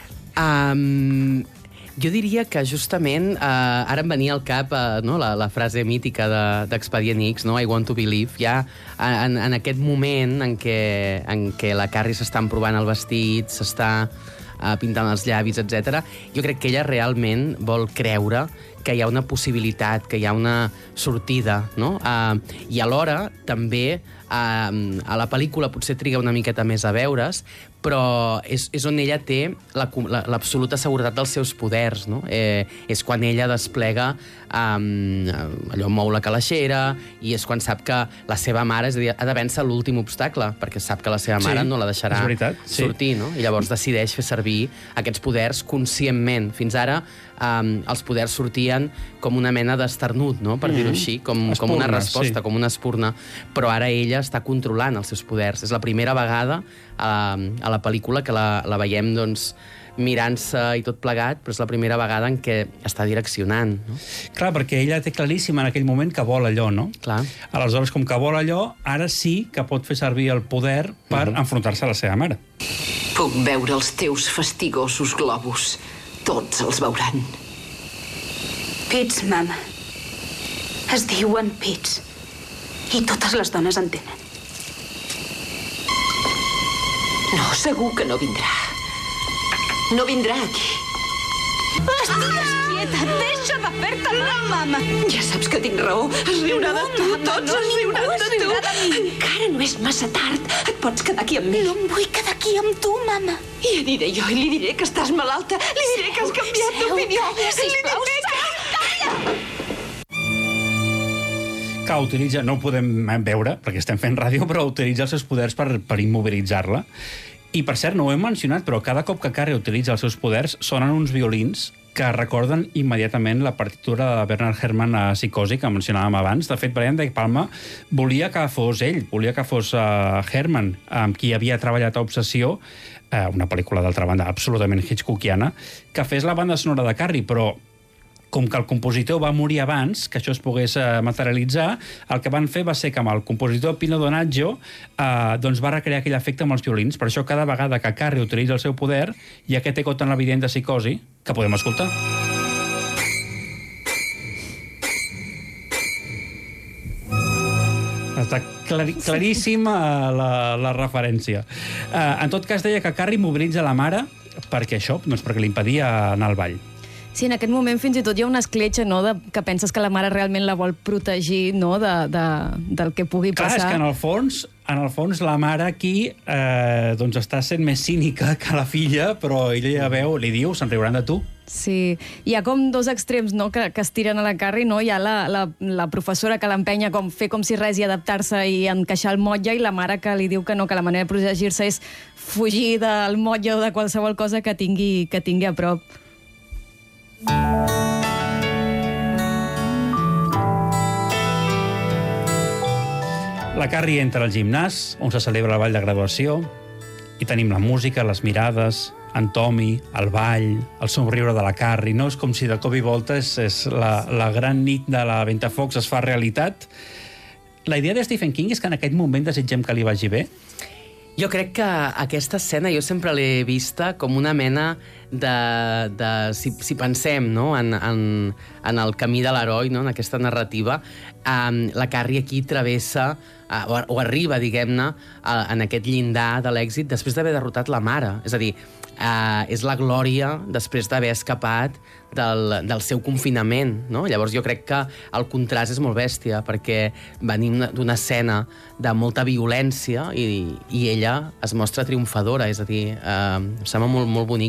Um, jo diria que justament uh, ara em venia al cap uh, no, la, la frase mítica d'Expedient de, X, no? I want to believe. Ja en, en aquest moment en què, en què la Carrie s'està provant el vestit, s'està uh, pintant els llavis, etcètera, jo crec que ella realment vol creure que hi ha una possibilitat, que hi ha una sortida, no? Uh, I alhora, també, uh, a la pel·lícula potser triga una miqueta més a veure's, però és, és on ella té l'absoluta la, seguretat dels seus poders, no? Eh, és quan ella desplega um, allò, mou la calaixera, i és quan sap que la seva mare, és a dir, ha de vèncer l'últim obstacle, perquè sap que la seva mare sí, no la deixarà veritat, sí. sortir, no? I llavors decideix fer servir aquests poders conscientment. Fins ara um, els poders sortien com una mena d'esternut, no?, per mm. dir-ho així, com, espurna, com una resposta, sí. com una espurna, però ara ella està controlant els seus poders. És la primera vegada a, a la pel·lícula que la, la veiem, doncs, mirant-se i tot plegat, però és la primera vegada en què està direccionant, no? Clar, perquè ella té claríssim en aquell moment que vol allò, no? Clar. Aleshores, com que vol allò, ara sí que pot fer servir el poder per uh-huh. enfrontar-se a la seva mare. Puc veure els teus fastigosos globus. Tots els veuran. Pits, mama. Es diuen pits. I totes les dones en tenen. No, segur que no vindrà. No vindrà aquí. Estigues quieta, deixa de fer-te la mama. Ja saps que tinc raó. Es riurà de tu, mama, tots no, es riuran ningú es de tu. riurà de mi. Encara no és massa tard. Et pots quedar aquí amb mi. No em vull quedar aquí amb tu, mama. I aniré jo i li diré que estàs malalta. Li diré que has canviat d'opinió. Calla, sisplau, calla! Que utilitza, no ho podem veure, perquè estem fent ràdio, però utilitza els seus poders per, per immobilitzar-la. I, per cert, no ho hem mencionat, però cada cop que Carrie utilitza els seus poders sonen uns violins que recorden immediatament la partitura de Bernard Herrmann a Psicosi, que mencionàvem abans. De fet, Brian De Palma volia que fos ell, volia que fos uh, Herrmann, amb qui havia treballat a Obsessió, uh, una pel·lícula, d'altra banda, absolutament hitchcockiana, que fes la banda sonora de Carrie, però com que el compositor va morir abans que això es pogués eh, materialitzar, el que van fer va ser que amb el compositor Pino Donaggio eh, doncs va recrear aquell efecte amb els violins. Per això cada vegada que Carrie utilitza el seu poder hi ha aquest eco tan evident de Psicosi que podem escoltar. Està clari, claríssima la, la referència. Eh, en tot cas, deia que Carrie mobilitza la mare perquè això, doncs perquè li impedia anar al ball. Sí, en aquest moment fins i tot hi ha una escletxa, no?, de, que penses que la mare realment la vol protegir, no?, de, de, del que pugui Clar, passar. Clar, és que en el fons, en el fons la mare aquí eh, doncs està sent més cínica que la filla, però ella ja veu, li diu, se'n riuran de tu. Sí, hi ha com dos extrems, no?, que, que es tiren a la Carrie, no? Hi ha la, la, la professora que l'empenya com fer com si res i adaptar-se i encaixar el motlle, i la mare que li diu que no, que la manera de protegir-se és fugir del motlle o de qualsevol cosa que tingui, que tingui a prop. La Carrie entra al gimnàs, on se celebra el ball de graduació, i tenim la música, les mirades, en Tommy, el ball, el somriure de la Carrie. No és com si de cop i volta és, és la, la gran nit de la Ventafocs es fa realitat. La idea de Stephen King és que en aquest moment desitgem que li vagi bé? Jo crec que aquesta escena jo sempre l'he vista com una mena de... de si, si pensem, no?, en, en, en el camí de l'heroi, no?, en aquesta narrativa, um, la Carrie aquí travessa uh, o, o arriba, diguem-ne, uh, en aquest llindar de l'èxit després d'haver derrotat la mare. És a dir, uh, és la glòria després d'haver escapat del, del seu confinament, no? Llavors jo crec que el contrast és molt bèstia, perquè venim d'una escena de molta violència i, i ella es mostra triomfadora, és a dir, uh, em sembla molt, molt bonic el contrast.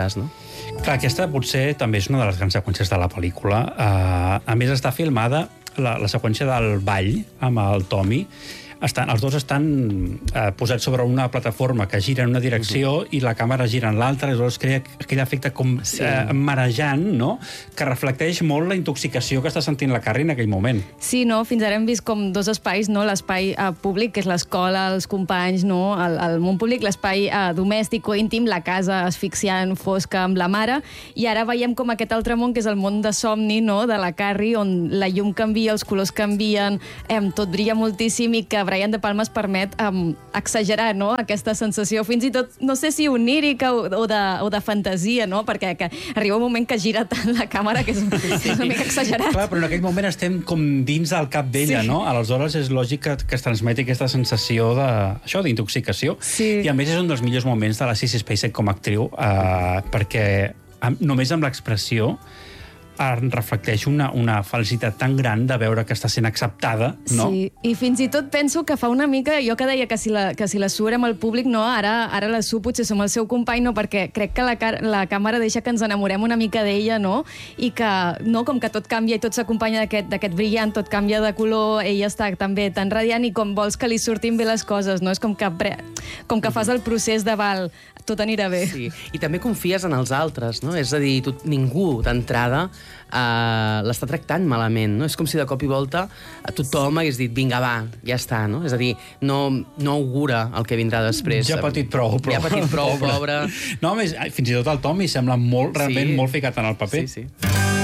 cas, no? Clar, aquesta potser també és una de les grans seqüències de la pel·lícula. Uh, a més, està filmada la, la seqüència del ball amb el Tommy. Estan, els dos estan eh, posats sobre una plataforma que gira en una direcció uh-huh. i la càmera gira en l'altra, i llavors crea aquell efecte com sí. eh, marejant, no?, que reflecteix molt la intoxicació que està sentint la Carrie en aquell moment. Sí, no? Fins ara hem vist com dos espais, no? L'espai eh, públic, que és l'escola, els companys, no? El, el món públic, l'espai eh, domèstic o íntim, la casa asfixiant, fosca, amb la mare, i ara veiem com aquest altre món, que és el món de somni, no?, de la Carrie, on la llum canvia, els colors canvien, eh, tot brilla moltíssim, i que Brian De Palma es permet um, exagerar, no?, aquesta sensació, fins i tot, no sé si onírica o, o, de, o de fantasia, no?, perquè que arriba un moment que gira tant la càmera que és, sí. és una mica exagerat. Clar, però en aquell moment estem com dins del cap d'ella, sí. no? Aleshores és lògic que, que es transmeti aquesta sensació de, això, d'intoxicació. Sí. I a més és un dels millors moments de la Sissy Spacek com a actriu, eh, perquè amb, només amb l'expressió reflecteix una, una felicitat tan gran de veure que està sent acceptada, no? Sí, i fins i tot penso que fa una mica, jo que deia que si la, que si la Sue era amb el públic, no, ara, ara la Sue potser som el seu company, no, perquè crec que la, la càmera deixa que ens enamorem una mica d'ella, no? I que, no, com que tot canvia i tot s'acompanya d'aquest brillant, tot canvia de color, ella està també tan radiant i com vols que li surtin bé les coses, no? És com que, com que fas el procés de val, tot anirà bé. Sí, i també confies en els altres, no? És a dir, tu, ningú d'entrada Uh, l'està tractant malament, no? És com si de cop i volta tothom hagués dit, vinga, va, ja està, no? És a dir, no, no augura el que vindrà després. Ja ha patit prou, prou. Ja ha patit prou, pobre. pobre. No, més, fins i tot el Tommy sembla molt, realment sí. molt ficat en el paper. Sí, sí.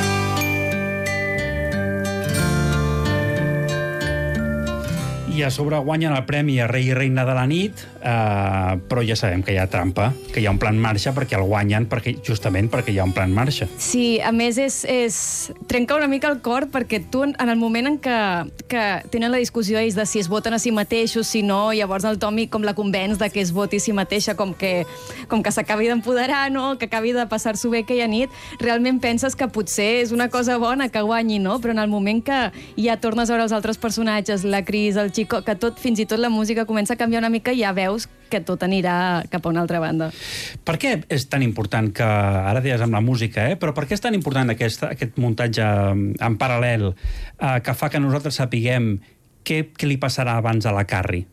I a sobre guanyen el premi a Rei i Reina de la Nit, eh, però ja sabem que hi ha trampa, que hi ha un plan en marxa perquè el guanyen, perquè, justament perquè hi ha un plan en marxa. Sí, a més és, és... trenca una mica el cor, perquè tu, en el moment en què, que tenen la discussió ells de si es voten a si mateixos, si no, llavors el Tommy com la convenç de que es voti a si mateixa, com que, com que s'acabi d'empoderar, no?, que acabi de passar-s'ho bé aquella nit, realment penses que potser és una cosa bona que guanyi, no? Però en el moment que ja tornes a veure els altres personatges, la Chris, el Chico, que tot, fins i tot la música comença a canviar una mica i ja veus que tot anirà cap a una altra banda. Per què és tan important que, ara deies amb la música, eh? Però per què és tan important aquest, aquest muntatge en paral·lel eh, que fa que nosaltres sapiguem què, què li passarà abans a la Carrie?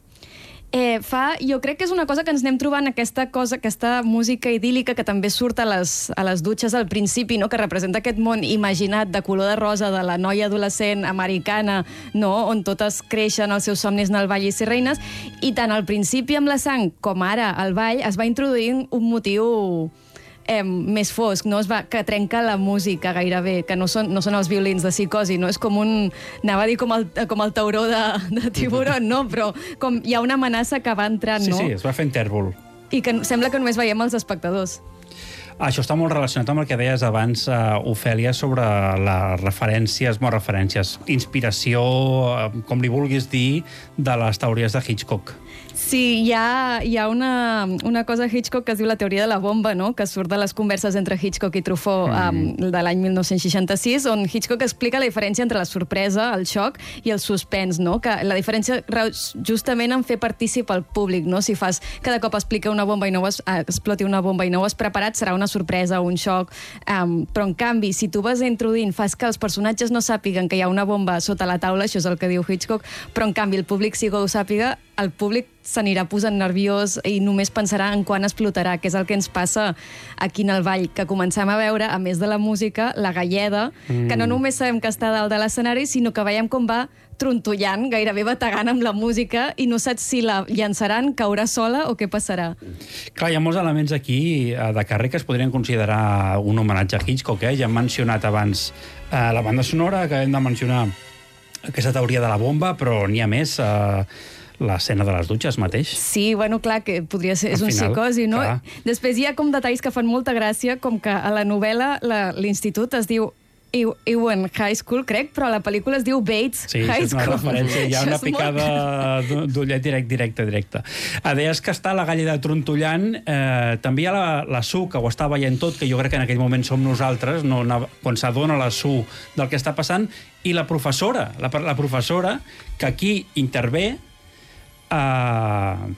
Eh, fa, jo crec que és una cosa que ens anem trobant, aquesta cosa, aquesta música idíl·lica que també surt a les, a les dutxes al principi, no?, que representa aquest món imaginat de color de rosa de la noia adolescent americana, no?, on totes creixen els seus somnis en el ball i ser reines, i tant al principi amb la sang com ara al ball es va introduint un motiu Eh, més fosc, no? Es va, que trenca la música gairebé, que no són, no són els violins de Psicosi, no? És com un... anava a dir com el, com el tauró de, de Tiburon, no? Però com hi ha una amenaça que va entrant, sí, no? Sí, sí, es va fent tèrbol. I que sembla que només veiem els espectadors. Això està molt relacionat amb el que deies abans, uh, Ofèlia, sobre les referències, molt referències, inspiració, uh, com li vulguis dir, de les teories de Hitchcock. Sí, hi ha, hi ha una, una cosa a Hitchcock que es diu la teoria de la bomba, no?, que surt de les converses entre Hitchcock i Truffaut mm. um, de l'any mil nou-cents seixanta-sis, on Hitchcock explica la diferència entre la sorpresa, el xoc i el suspens, no?, que la diferència justament en fer partícip al públic, no? Si fas cada cop explica una bomba i no ho has, eh, exploti una bomba i no ho has preparat, serà una sorpresa o un xoc, um, però en canvi, si tu vas introduint, fas que els personatges no sàpiguen que hi ha una bomba sota la taula, això és el que diu Hitchcock, però en canvi el públic sí que ho sàpiga, el públic s'anirà posant nerviós i només pensarà en quan explotarà, que és el que ens passa aquí en el ball, que comencem a veure, a més de la música, la galleda, mm. que no només sabem que està dalt de l'escenari, sinó que veiem com va trontollant, gairebé bategant amb la música, i no saps si la llançaran, caurà sola o què passarà. Clar, hi ha molts elements aquí de Carrie que es podrien considerar un homenatge a Hitchcock, eh? Ja hem mencionat abans eh, la banda sonora, que hem de mencionar aquesta teoria de la bomba, però n'hi ha més... Eh, l'escena de les dutxes mateix. Sí, bueno, clar, que podria ser, és un Psicosi, no? Clar. Després hi ha com detalls que fan molta gràcia, com que a la novel·la l'institut es diu Ewan High School, crec, però a la pel·lícula es diu Bates sí, High School. Sí, és una referència, hi ha una picada molt... d'ullet directe, directe, directe. Ah, deies que està la galleda trontollant, eh, també hi ha la, la Sue, que ho està veient tot, que jo crec que en aquell moment som nosaltres, no, quan s'adona la Sue del que està passant, i la professora, la, la professora, que aquí intervé, Uh,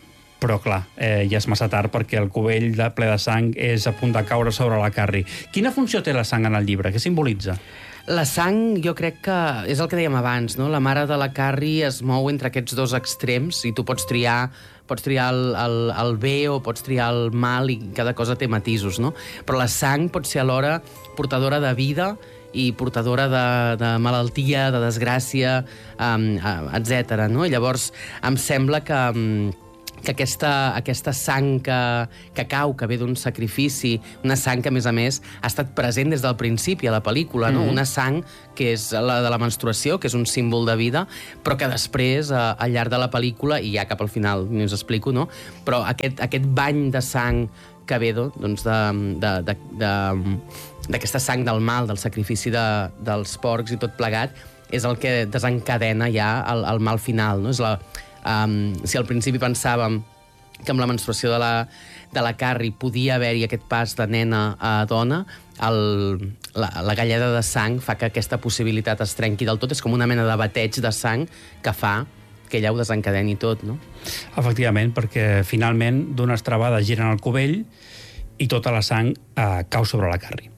però clar, eh, ja és massa tard perquè el cubell de ple de sang és a punt de caure sobre la Carrie. Quina funció té la sang en el llibre? Què simbolitza? La sang, jo crec que és el que dèiem abans, no? La mare de la Carrie es mou entre aquests dos extrems i tu pots triar pots triar el, el, el bé o pots triar el mal i cada cosa té matisos, no? Però la sang pot ser alhora portadora de vida i portadora de, de malaltia, de desgràcia, um, etcètera. No? I llavors em sembla que... Um, que aquesta, aquesta sang que, que cau, que ve d'un sacrifici, una sang que, a més a més, ha estat present des del principi a la pel·lícula, no? Mm-hmm. Una sang que és la de la menstruació, que és un símbol de vida, però que després, a, al llarg de la pel·lícula, i ja cap al final ni us explico, no? Però aquest, aquest bany de sang que ve doncs, de, de, de, de, d'aquesta sang del mal, del sacrifici de, dels porcs i tot plegat, és el que desencadena ja el, el mal final, no? És la... Um, si al principi pensàvem que amb la menstruació de la, de la Carrie podia haver-hi aquest pas de nena a dona, el, la, la galleda de sang fa que aquesta possibilitat es trenqui del tot. És com una mena de bateig de sang que fa que ella ho desencadeni tot, no? Efectivament, perquè finalment d'una estrabada giren el cubell i tota la sang eh, cau sobre la Carrie.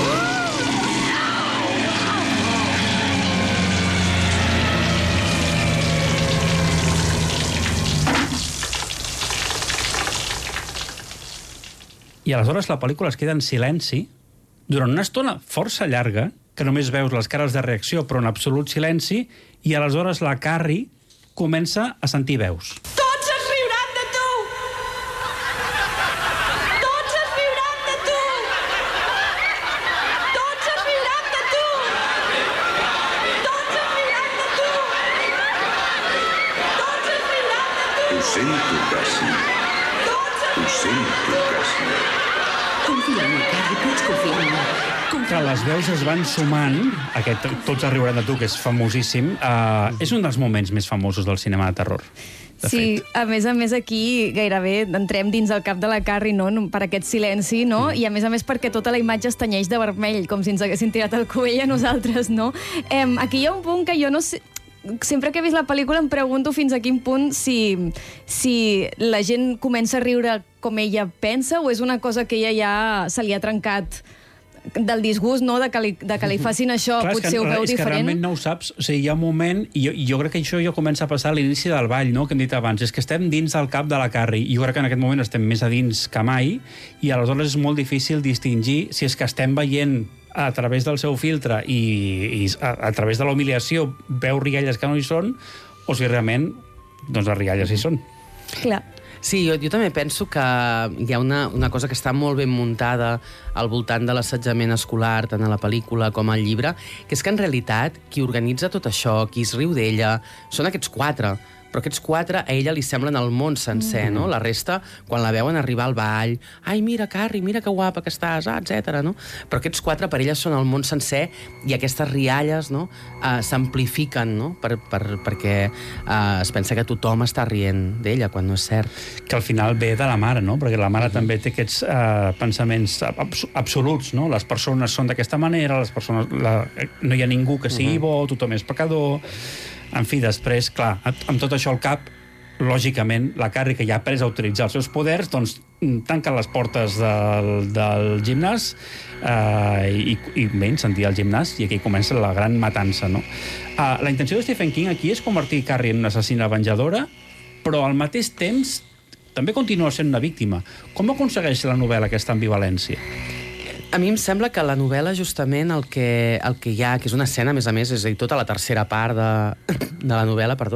I aleshores la pel·lícula es queda en silenci durant una estona força llarga, que només veus les cares de reacció, però en absolut silenci, i aleshores la Carrie comença a sentir veus. Tots es riuran de tu! Tots es riuran de tu! Tots es riuran de tu! Tots es riuran de tu! Tots es riuran de tu! Ho sento, Cassie. Ho sento, Cassie. Confia en mi, Carrie, pots confiar en mi. Que les veus es van sumant, aquest Tots es riuran de tu, que és famosíssim, uh, és un dels moments més famosos del cinema de terror. De sí, fet. a més a més aquí gairebé entrem dins el cap de la Carrie, no?, per aquest silenci, no? Mm. I a més a més perquè tota la imatge es tenyeix de vermell, com si ens haguessin tirat el cubell a nosaltres, no? Eh, aquí hi ha un punt que jo no sé... Sempre que he vist la pel·lícula em pregunto fins a quin punt si, si la gent comença a riure com ella pensa o és una cosa que ella ja se li ha trencat del disgust, no?, de que li, de que li facin això. Clar, potser que, ho veu és diferent. que realment no ho saps. O sigui, hi ha un moment, i jo, i jo crec que això ja comença a passar a l'inici del ball, no?, que hem dit abans, és que estem dins del cap de la Carrie, i jo crec que en aquest moment estem més a dins que mai, i aleshores és molt difícil distingir si és que estem veient a través del seu filtre i, i a, a través de la humiliació veu rialles que no hi són, o si realment doncs les rialles hi són. Clar. Sí, jo, jo també penso que hi ha una, una cosa que està molt ben muntada al voltant de l'assetjament escolar, tant a la pel·lícula com al llibre, que és que en realitat qui organitza tot això, qui es riu d'ella, són aquests quatre. Però aquests quatre a ella li semblen el món sencer, mm. no? La resta, quan la veuen arribar al ball, ai, mira, Carrie, mira que guapa que estàs, ah, etcètera, no? Però aquests quatre per ella són el món sencer i aquestes rialles, no?, uh, s'amplifiquen, no?, per, per, perquè uh, es pensa que tothom està rient d'ella, quan no és cert. Que al final ve de la mare, no? Perquè la mare mm. també té aquests uh, pensaments abs absoluts, no? Les persones són d'aquesta manera, les persones, la, no hi ha ningú que sigui mm. bo, tothom és pecador... En fi, després, clar, amb tot això al cap, lògicament, la Carrie, que ja ha après a utilitzar els seus poders, doncs tanca les portes del, del gimnàs eh, i, i bé, incendia el gimnàs, i aquí comença la gran matança, no? Eh, la intenció de Stephen King aquí és convertir Carrie en una assassina venjadora, però al mateix temps també continua sent una víctima. Com aconsegueix la novel·la aquesta ambivalència? A mi em sembla que la novel·la, justament, el que, el que hi ha, que és una escena, a més a més, és a dir, tota la tercera part de, de la novel·la, perdó,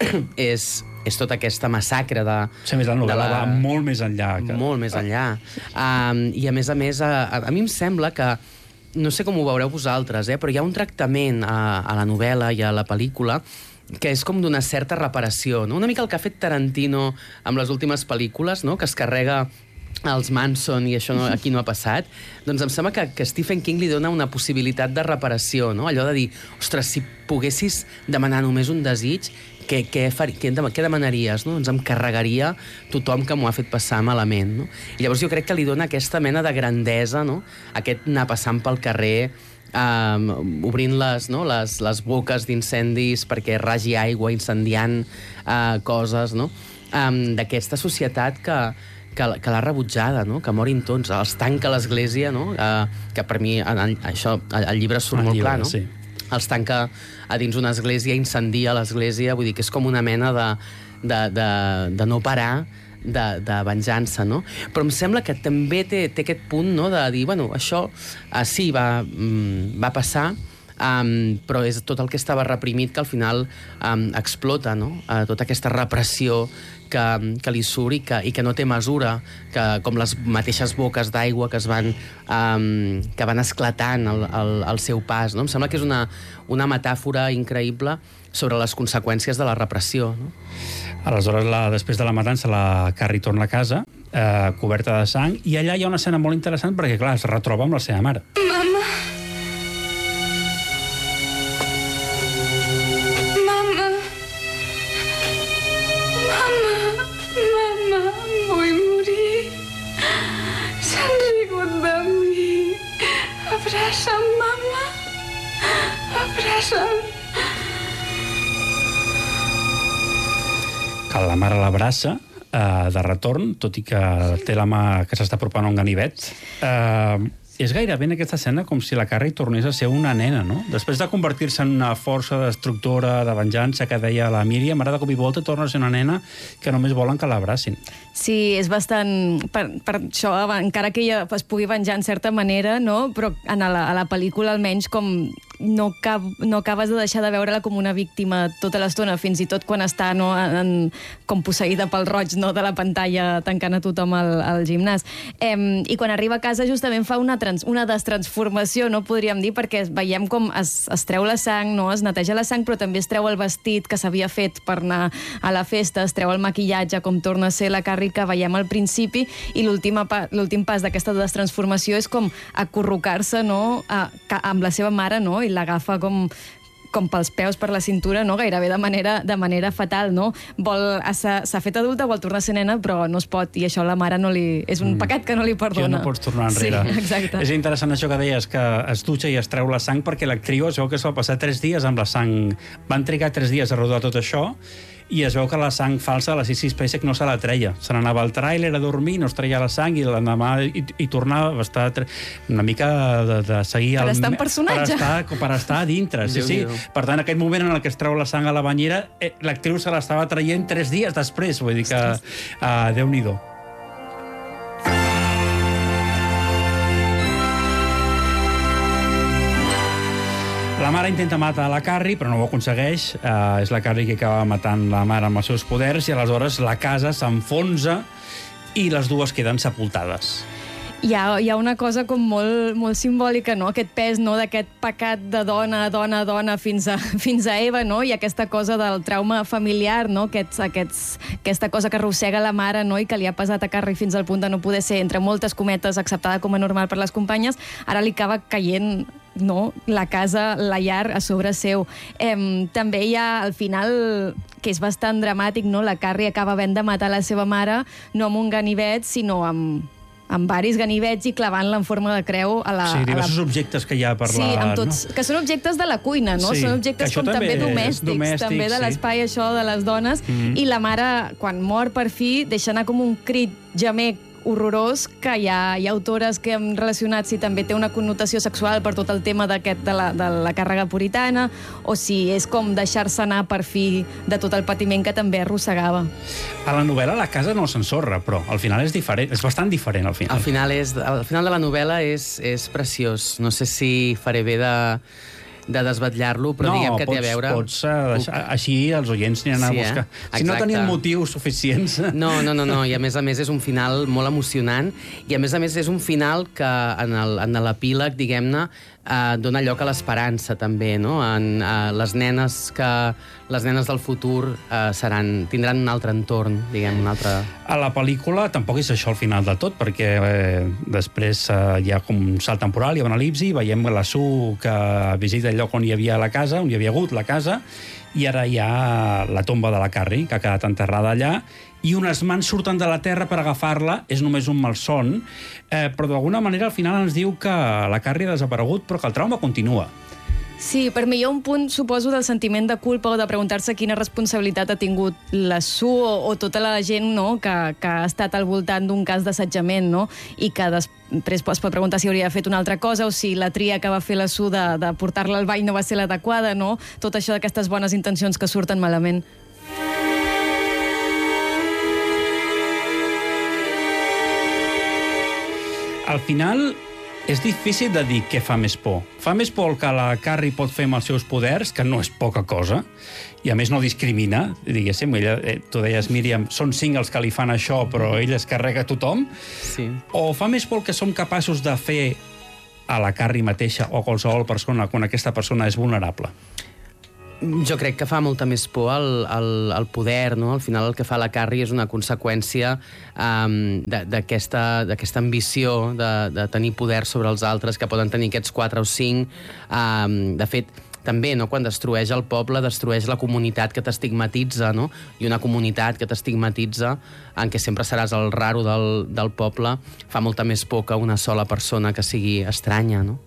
és, és tota aquesta massacre de... Sí, més la novel·la la... va molt més enllà. Que... Molt més enllà. Um, I, a més a més, a, a, a mi em sembla que, no sé com ho veureu vosaltres, eh, però hi ha un tractament a, a la novel·la i a la pel·lícula que és com d'una certa reparació, no? Una mica el que ha fet Tarantino amb les últimes pel·lícules, no?, que es carrega els Manson i això no, aquí no ha passat, doncs em sembla que, que Stephen King li dona una possibilitat de reparació, no? Allò de dir, ostres, si poguessis demanar només un desig, què, què, far, què, què demanaries? No? Doncs em carregaria tothom que m'ho ha fet passar malament. No? I llavors jo crec que li dona aquesta mena de grandesa, no? Aquest anar passant pel carrer, um, obrint les, no? les, les boques d'incendis perquè ragi aigua, incendiant uh, coses, no? um, d'aquesta societat que, que, que l'ha rebutjada, no? Que morin tots, els tanca l'Església, no? Uh, que per mi en, en, això, el llibre surt El molt llibre, clar, no? sí. Els tanca a dins una església, incendia l'església, vull dir que és com una mena de, de, de, de no parar, de, de venjança, no? Però em sembla que també té, té aquest punt, no?, de dir, bueno, això uh, sí, va, mm, va passar, Um, però és tot el que estava reprimit que al final um, explota, no? Uh, tota aquesta repressió que, que li surt i que, i que no té mesura, que, com les mateixes boques d'aigua que es van um, que van esclatant al, al, al seu pas, no? Em sembla que és una, una metàfora increïble sobre les conseqüències de la repressió, no? Aleshores, la, després de la matança, la Carrie torna a casa, eh, coberta de sang, i allà hi ha una escena molt interessant perquè, clar, es retroba amb la seva mare. Mama. Abraça'm, mama. Abraça'm. Que la mare l'abraça eh, de retorn, tot i que té la mà que s'està apropant a un ganivet. Eh, és gairebé en aquesta escena com si la Carrie tornés a ser una nena, no? Després de convertir-se en una força destructora, de venjança, que deia la Míriam, ara de cop i volta torna a ser una nena que només volen que l'abracin. Sí, és bastant... Per, per això, encara que ella es pugui venjar en certa manera, no? Però en la, a la pel·lícula, almenys, com no, cap, no acabes de deixar de veure-la com una víctima tota l'estona, fins i tot quan està, no, en, com posseïda pel roig, no, de la pantalla tancant a tothom al, al gimnàs. Eh, I quan arriba a casa justament fa una, trans, una destransformació, no podríem dir, perquè veiem com es, es treu la sang, no? Es neteja la sang, però també es treu el vestit que s'havia fet per anar a la festa, es treu el maquillatge, com torna a ser la Carrie que veiem al principi, i l'últim pas d'aquesta destransformació és com acurrucar-se, no, a, a, amb la seva mare, no, i l'agafa com com pels peus, per la cintura, no? Gairebé de manera, de manera fatal, no? Vol, s'ha fet adulta, vol tornar a ser nena, però no es pot, i això a la mare no li, és un mm. pecat que no li perdona. Que no pots tornar enrere. Sí, exacte. És interessant això que deies, que es dutxa i es treu la sang, perquè l'actriu es veu que es va passar tres dies amb la sang. Van trigar tres dies a rodar tot això, i es veu que la sang falsa de la Sissy Spacek no se la treia. Se n'anava al tràiler a dormir, no es treia la sang, i l'endemà i, i tornava a estar una mica de, de seguir... Per el, estar en personatge. Per estar, per estar a dintre, sí, sí. Per tant, aquest moment en el que es treu la sang a la banyera, eh, l'actriu se l'estava traient tres dies després, vull dir que... Uh, Déu-n'hi-do. La mare intenta matar la Carrie, però no ho aconsegueix. Uh, és la Carrie que acaba matant la mare amb els seus poders, i aleshores la casa s'enfonsa i les dues queden sepultades. Hi ha, hi ha una cosa com molt, molt simbòlica, no? Aquest pes, no?, d'aquest pecat de dona a dona a dona fins a, fins a Eva, no? I aquesta cosa del trauma familiar, no? Aquests, aquests, aquesta cosa que arrossega la mare, no?, i que li ha pesat a Carrie fins al punt de no poder ser, entre moltes cometes, acceptada com a normal per les companyes, ara li acaba caient, no?, la casa, la llar a sobre seu. Eh, també hi ha, al final, que és bastant dramàtic, no?, la Carrie acaba havent de matar la seva mare, no amb un ganivet, sinó amb... amb varis ganivets i clavant-la en forma de creu a la... Sí, diversos a la... objectes que hi ha per sí, la... amb tots, no? Que són objectes de la cuina, no? Sí, són objectes com també, també domèstics, domèstics, també de l'espai, sí, això de les dones. Mm-hmm. I la mare, quan mor per fi, deixa anar com un crit gemec horrorós, que hi ha, hi ha autores que han relacionat si també té una connotació sexual per tot el tema d'aquest de, la, de la càrrega puritana, o si és com deixar-se anar per fi de tot el patiment que també arrossegava. A la novel·la la casa no s'ensorra, però al final és diferent, és bastant diferent al final. Al final, és, al final de la novel·la és, és preciós. No sé si faré bé de... de desvetllar-lo, però no, diguem que pots, té a veure... No, pots uh, deixar, així els oients aniran sí, a buscar. Eh? Si no tenien motius suficients... No, no, no, no, i a més a més és un final molt emocionant, i a més a més és un final que en el, en l'epíleg, diguem-ne, eh, dona lloc a l'esperança també, no? En, eh, les nenes que... les nenes del futur eh, seran, tindran un altre entorn, diguem, un altre... A la pel·lícula tampoc és això al final de tot, perquè eh, després eh, hi ha com un salt temporal, hi ha una elipsi, veiem la Sue que visita el lloc on hi havia la casa, on hi havia hagut la casa, i ara hi ha la tomba de la Carrie, que ha quedat enterrada allà, i unes mans surten de la terra per agafar-la, és només un malson, eh, però d'alguna manera al final ens diu que la Carrie ha desaparegut, però que el trauma continua. Sí, per mi hi ha un punt, suposo, del sentiment de culpa o de preguntar-se quina responsabilitat ha tingut la Sue o, o tota la gent, no?, que, que ha estat al voltant d'un cas d'assetjament, no?, i que després es pot preguntar si hauria fet una altra cosa o si la tria que va fer la Sue de, de portar-la al ball no va ser l'adequada, no? Tot això d'aquestes bones intencions que surten malament. Al final, és difícil de dir què fa més por. Fa més por el que la Carrie pot fer amb els seus poders, que no és poca cosa, i a més no discrimina, diguéssim, ella, eh, tu deies, Míriam, són cinc els que li fan això, però ella es carrega tothom, sí. O fa més por el que som capaços de fer a la Carrie mateixa o a qualsevol persona quan aquesta persona és vulnerable? Jo crec que fa molta més por el, el, el poder, no? Al final el que fa la Carrie és una conseqüència um, d'aquesta ambició de, de tenir poder sobre els altres, que poden tenir aquests quatre o cinc. Um, de fet, també, no? Quan destrueix el poble, destrueix la comunitat que t'estigmatitza, no? I una comunitat que t'estigmatitza, en què sempre seràs el raro del, del poble, fa molta més por que una sola persona que sigui estranya, no?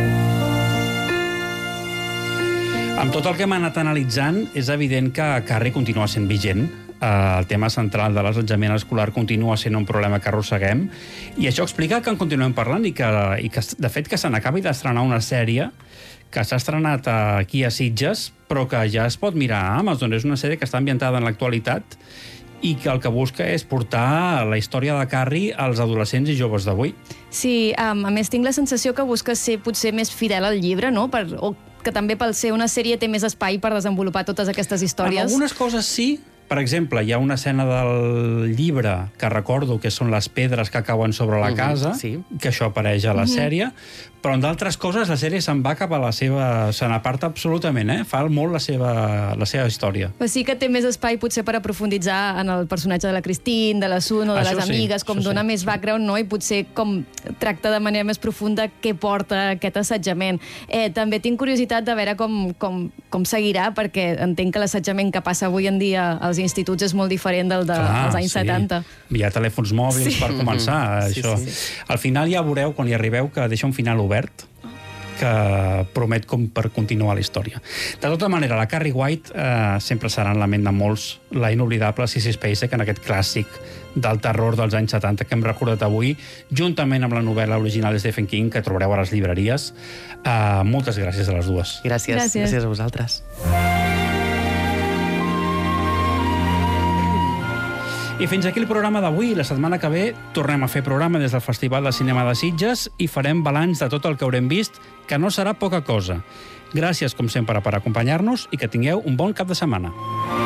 Amb tot el que hem anat analitzant, és evident que Carrie continua sent vigent. El tema central de l'assetjament escolar continua sent un problema que arrosseguem, i això explica que en continuem parlant i que, i que de fet, que se n'acabi d'estrenar una sèrie que s'ha estrenat aquí a Sitges, però que ja es pot mirar a Amazon. És una sèrie que està ambientada en l'actualitat i que el que busca és portar la història de Carrie als adolescents i joves d'avui. Sí, um, a més tinc la sensació que busca ser potser més fidel al llibre, no? Per, o que també pel ser una sèrie té més espai per desenvolupar totes aquestes històries. En algunes coses sí. Per exemple, hi ha una escena del llibre que recordo que són les pedres que cauen sobre la casa, uh-huh, sí. Que això apareix a la uh-huh. sèrie, però en d'altres coses la sèrie se'n va cap a la seva... se n'aparta absolutament, eh? Fa molt la seva, la seva història. Però sí que té més espai potser per aprofunditzar en el personatge de la Christine, de la Sun o de això les amigues, sí, com dona sí, més background, no? I potser com tracta de manera més profunda què porta aquest assetjament. Eh, també tinc curiositat de veure com, com, com seguirà, perquè entenc que l'assetjament que passa avui en dia als instituts és molt diferent del dels de, anys sí. setanta. Hi ha telèfons mòbils sí. per començar, sí, això. Sí, sí. Al final ja veureu, quan hi arribeu, que deixa un final obert, que promet com per continuar la història. De tota manera, la Carrie White eh, sempre serà en la ment de molts la inoblidable Sissy Spacek, en aquest clàssic del terror dels anys setanta que hem recordat avui, juntament amb la novel·la original de Stephen King, que trobareu a les llibreries. Eh, moltes gràcies a les dues. Gràcies. Gràcies, gràcies a vosaltres. I fins aquí el programa d'avui. La setmana que ve tornem a fer programa des del Festival de Cinema de Sitges i farem balanç de tot el que haurem vist, que no serà poca cosa. Gràcies, com sempre, per acompanyar-nos i que tingueu un bon cap de setmana.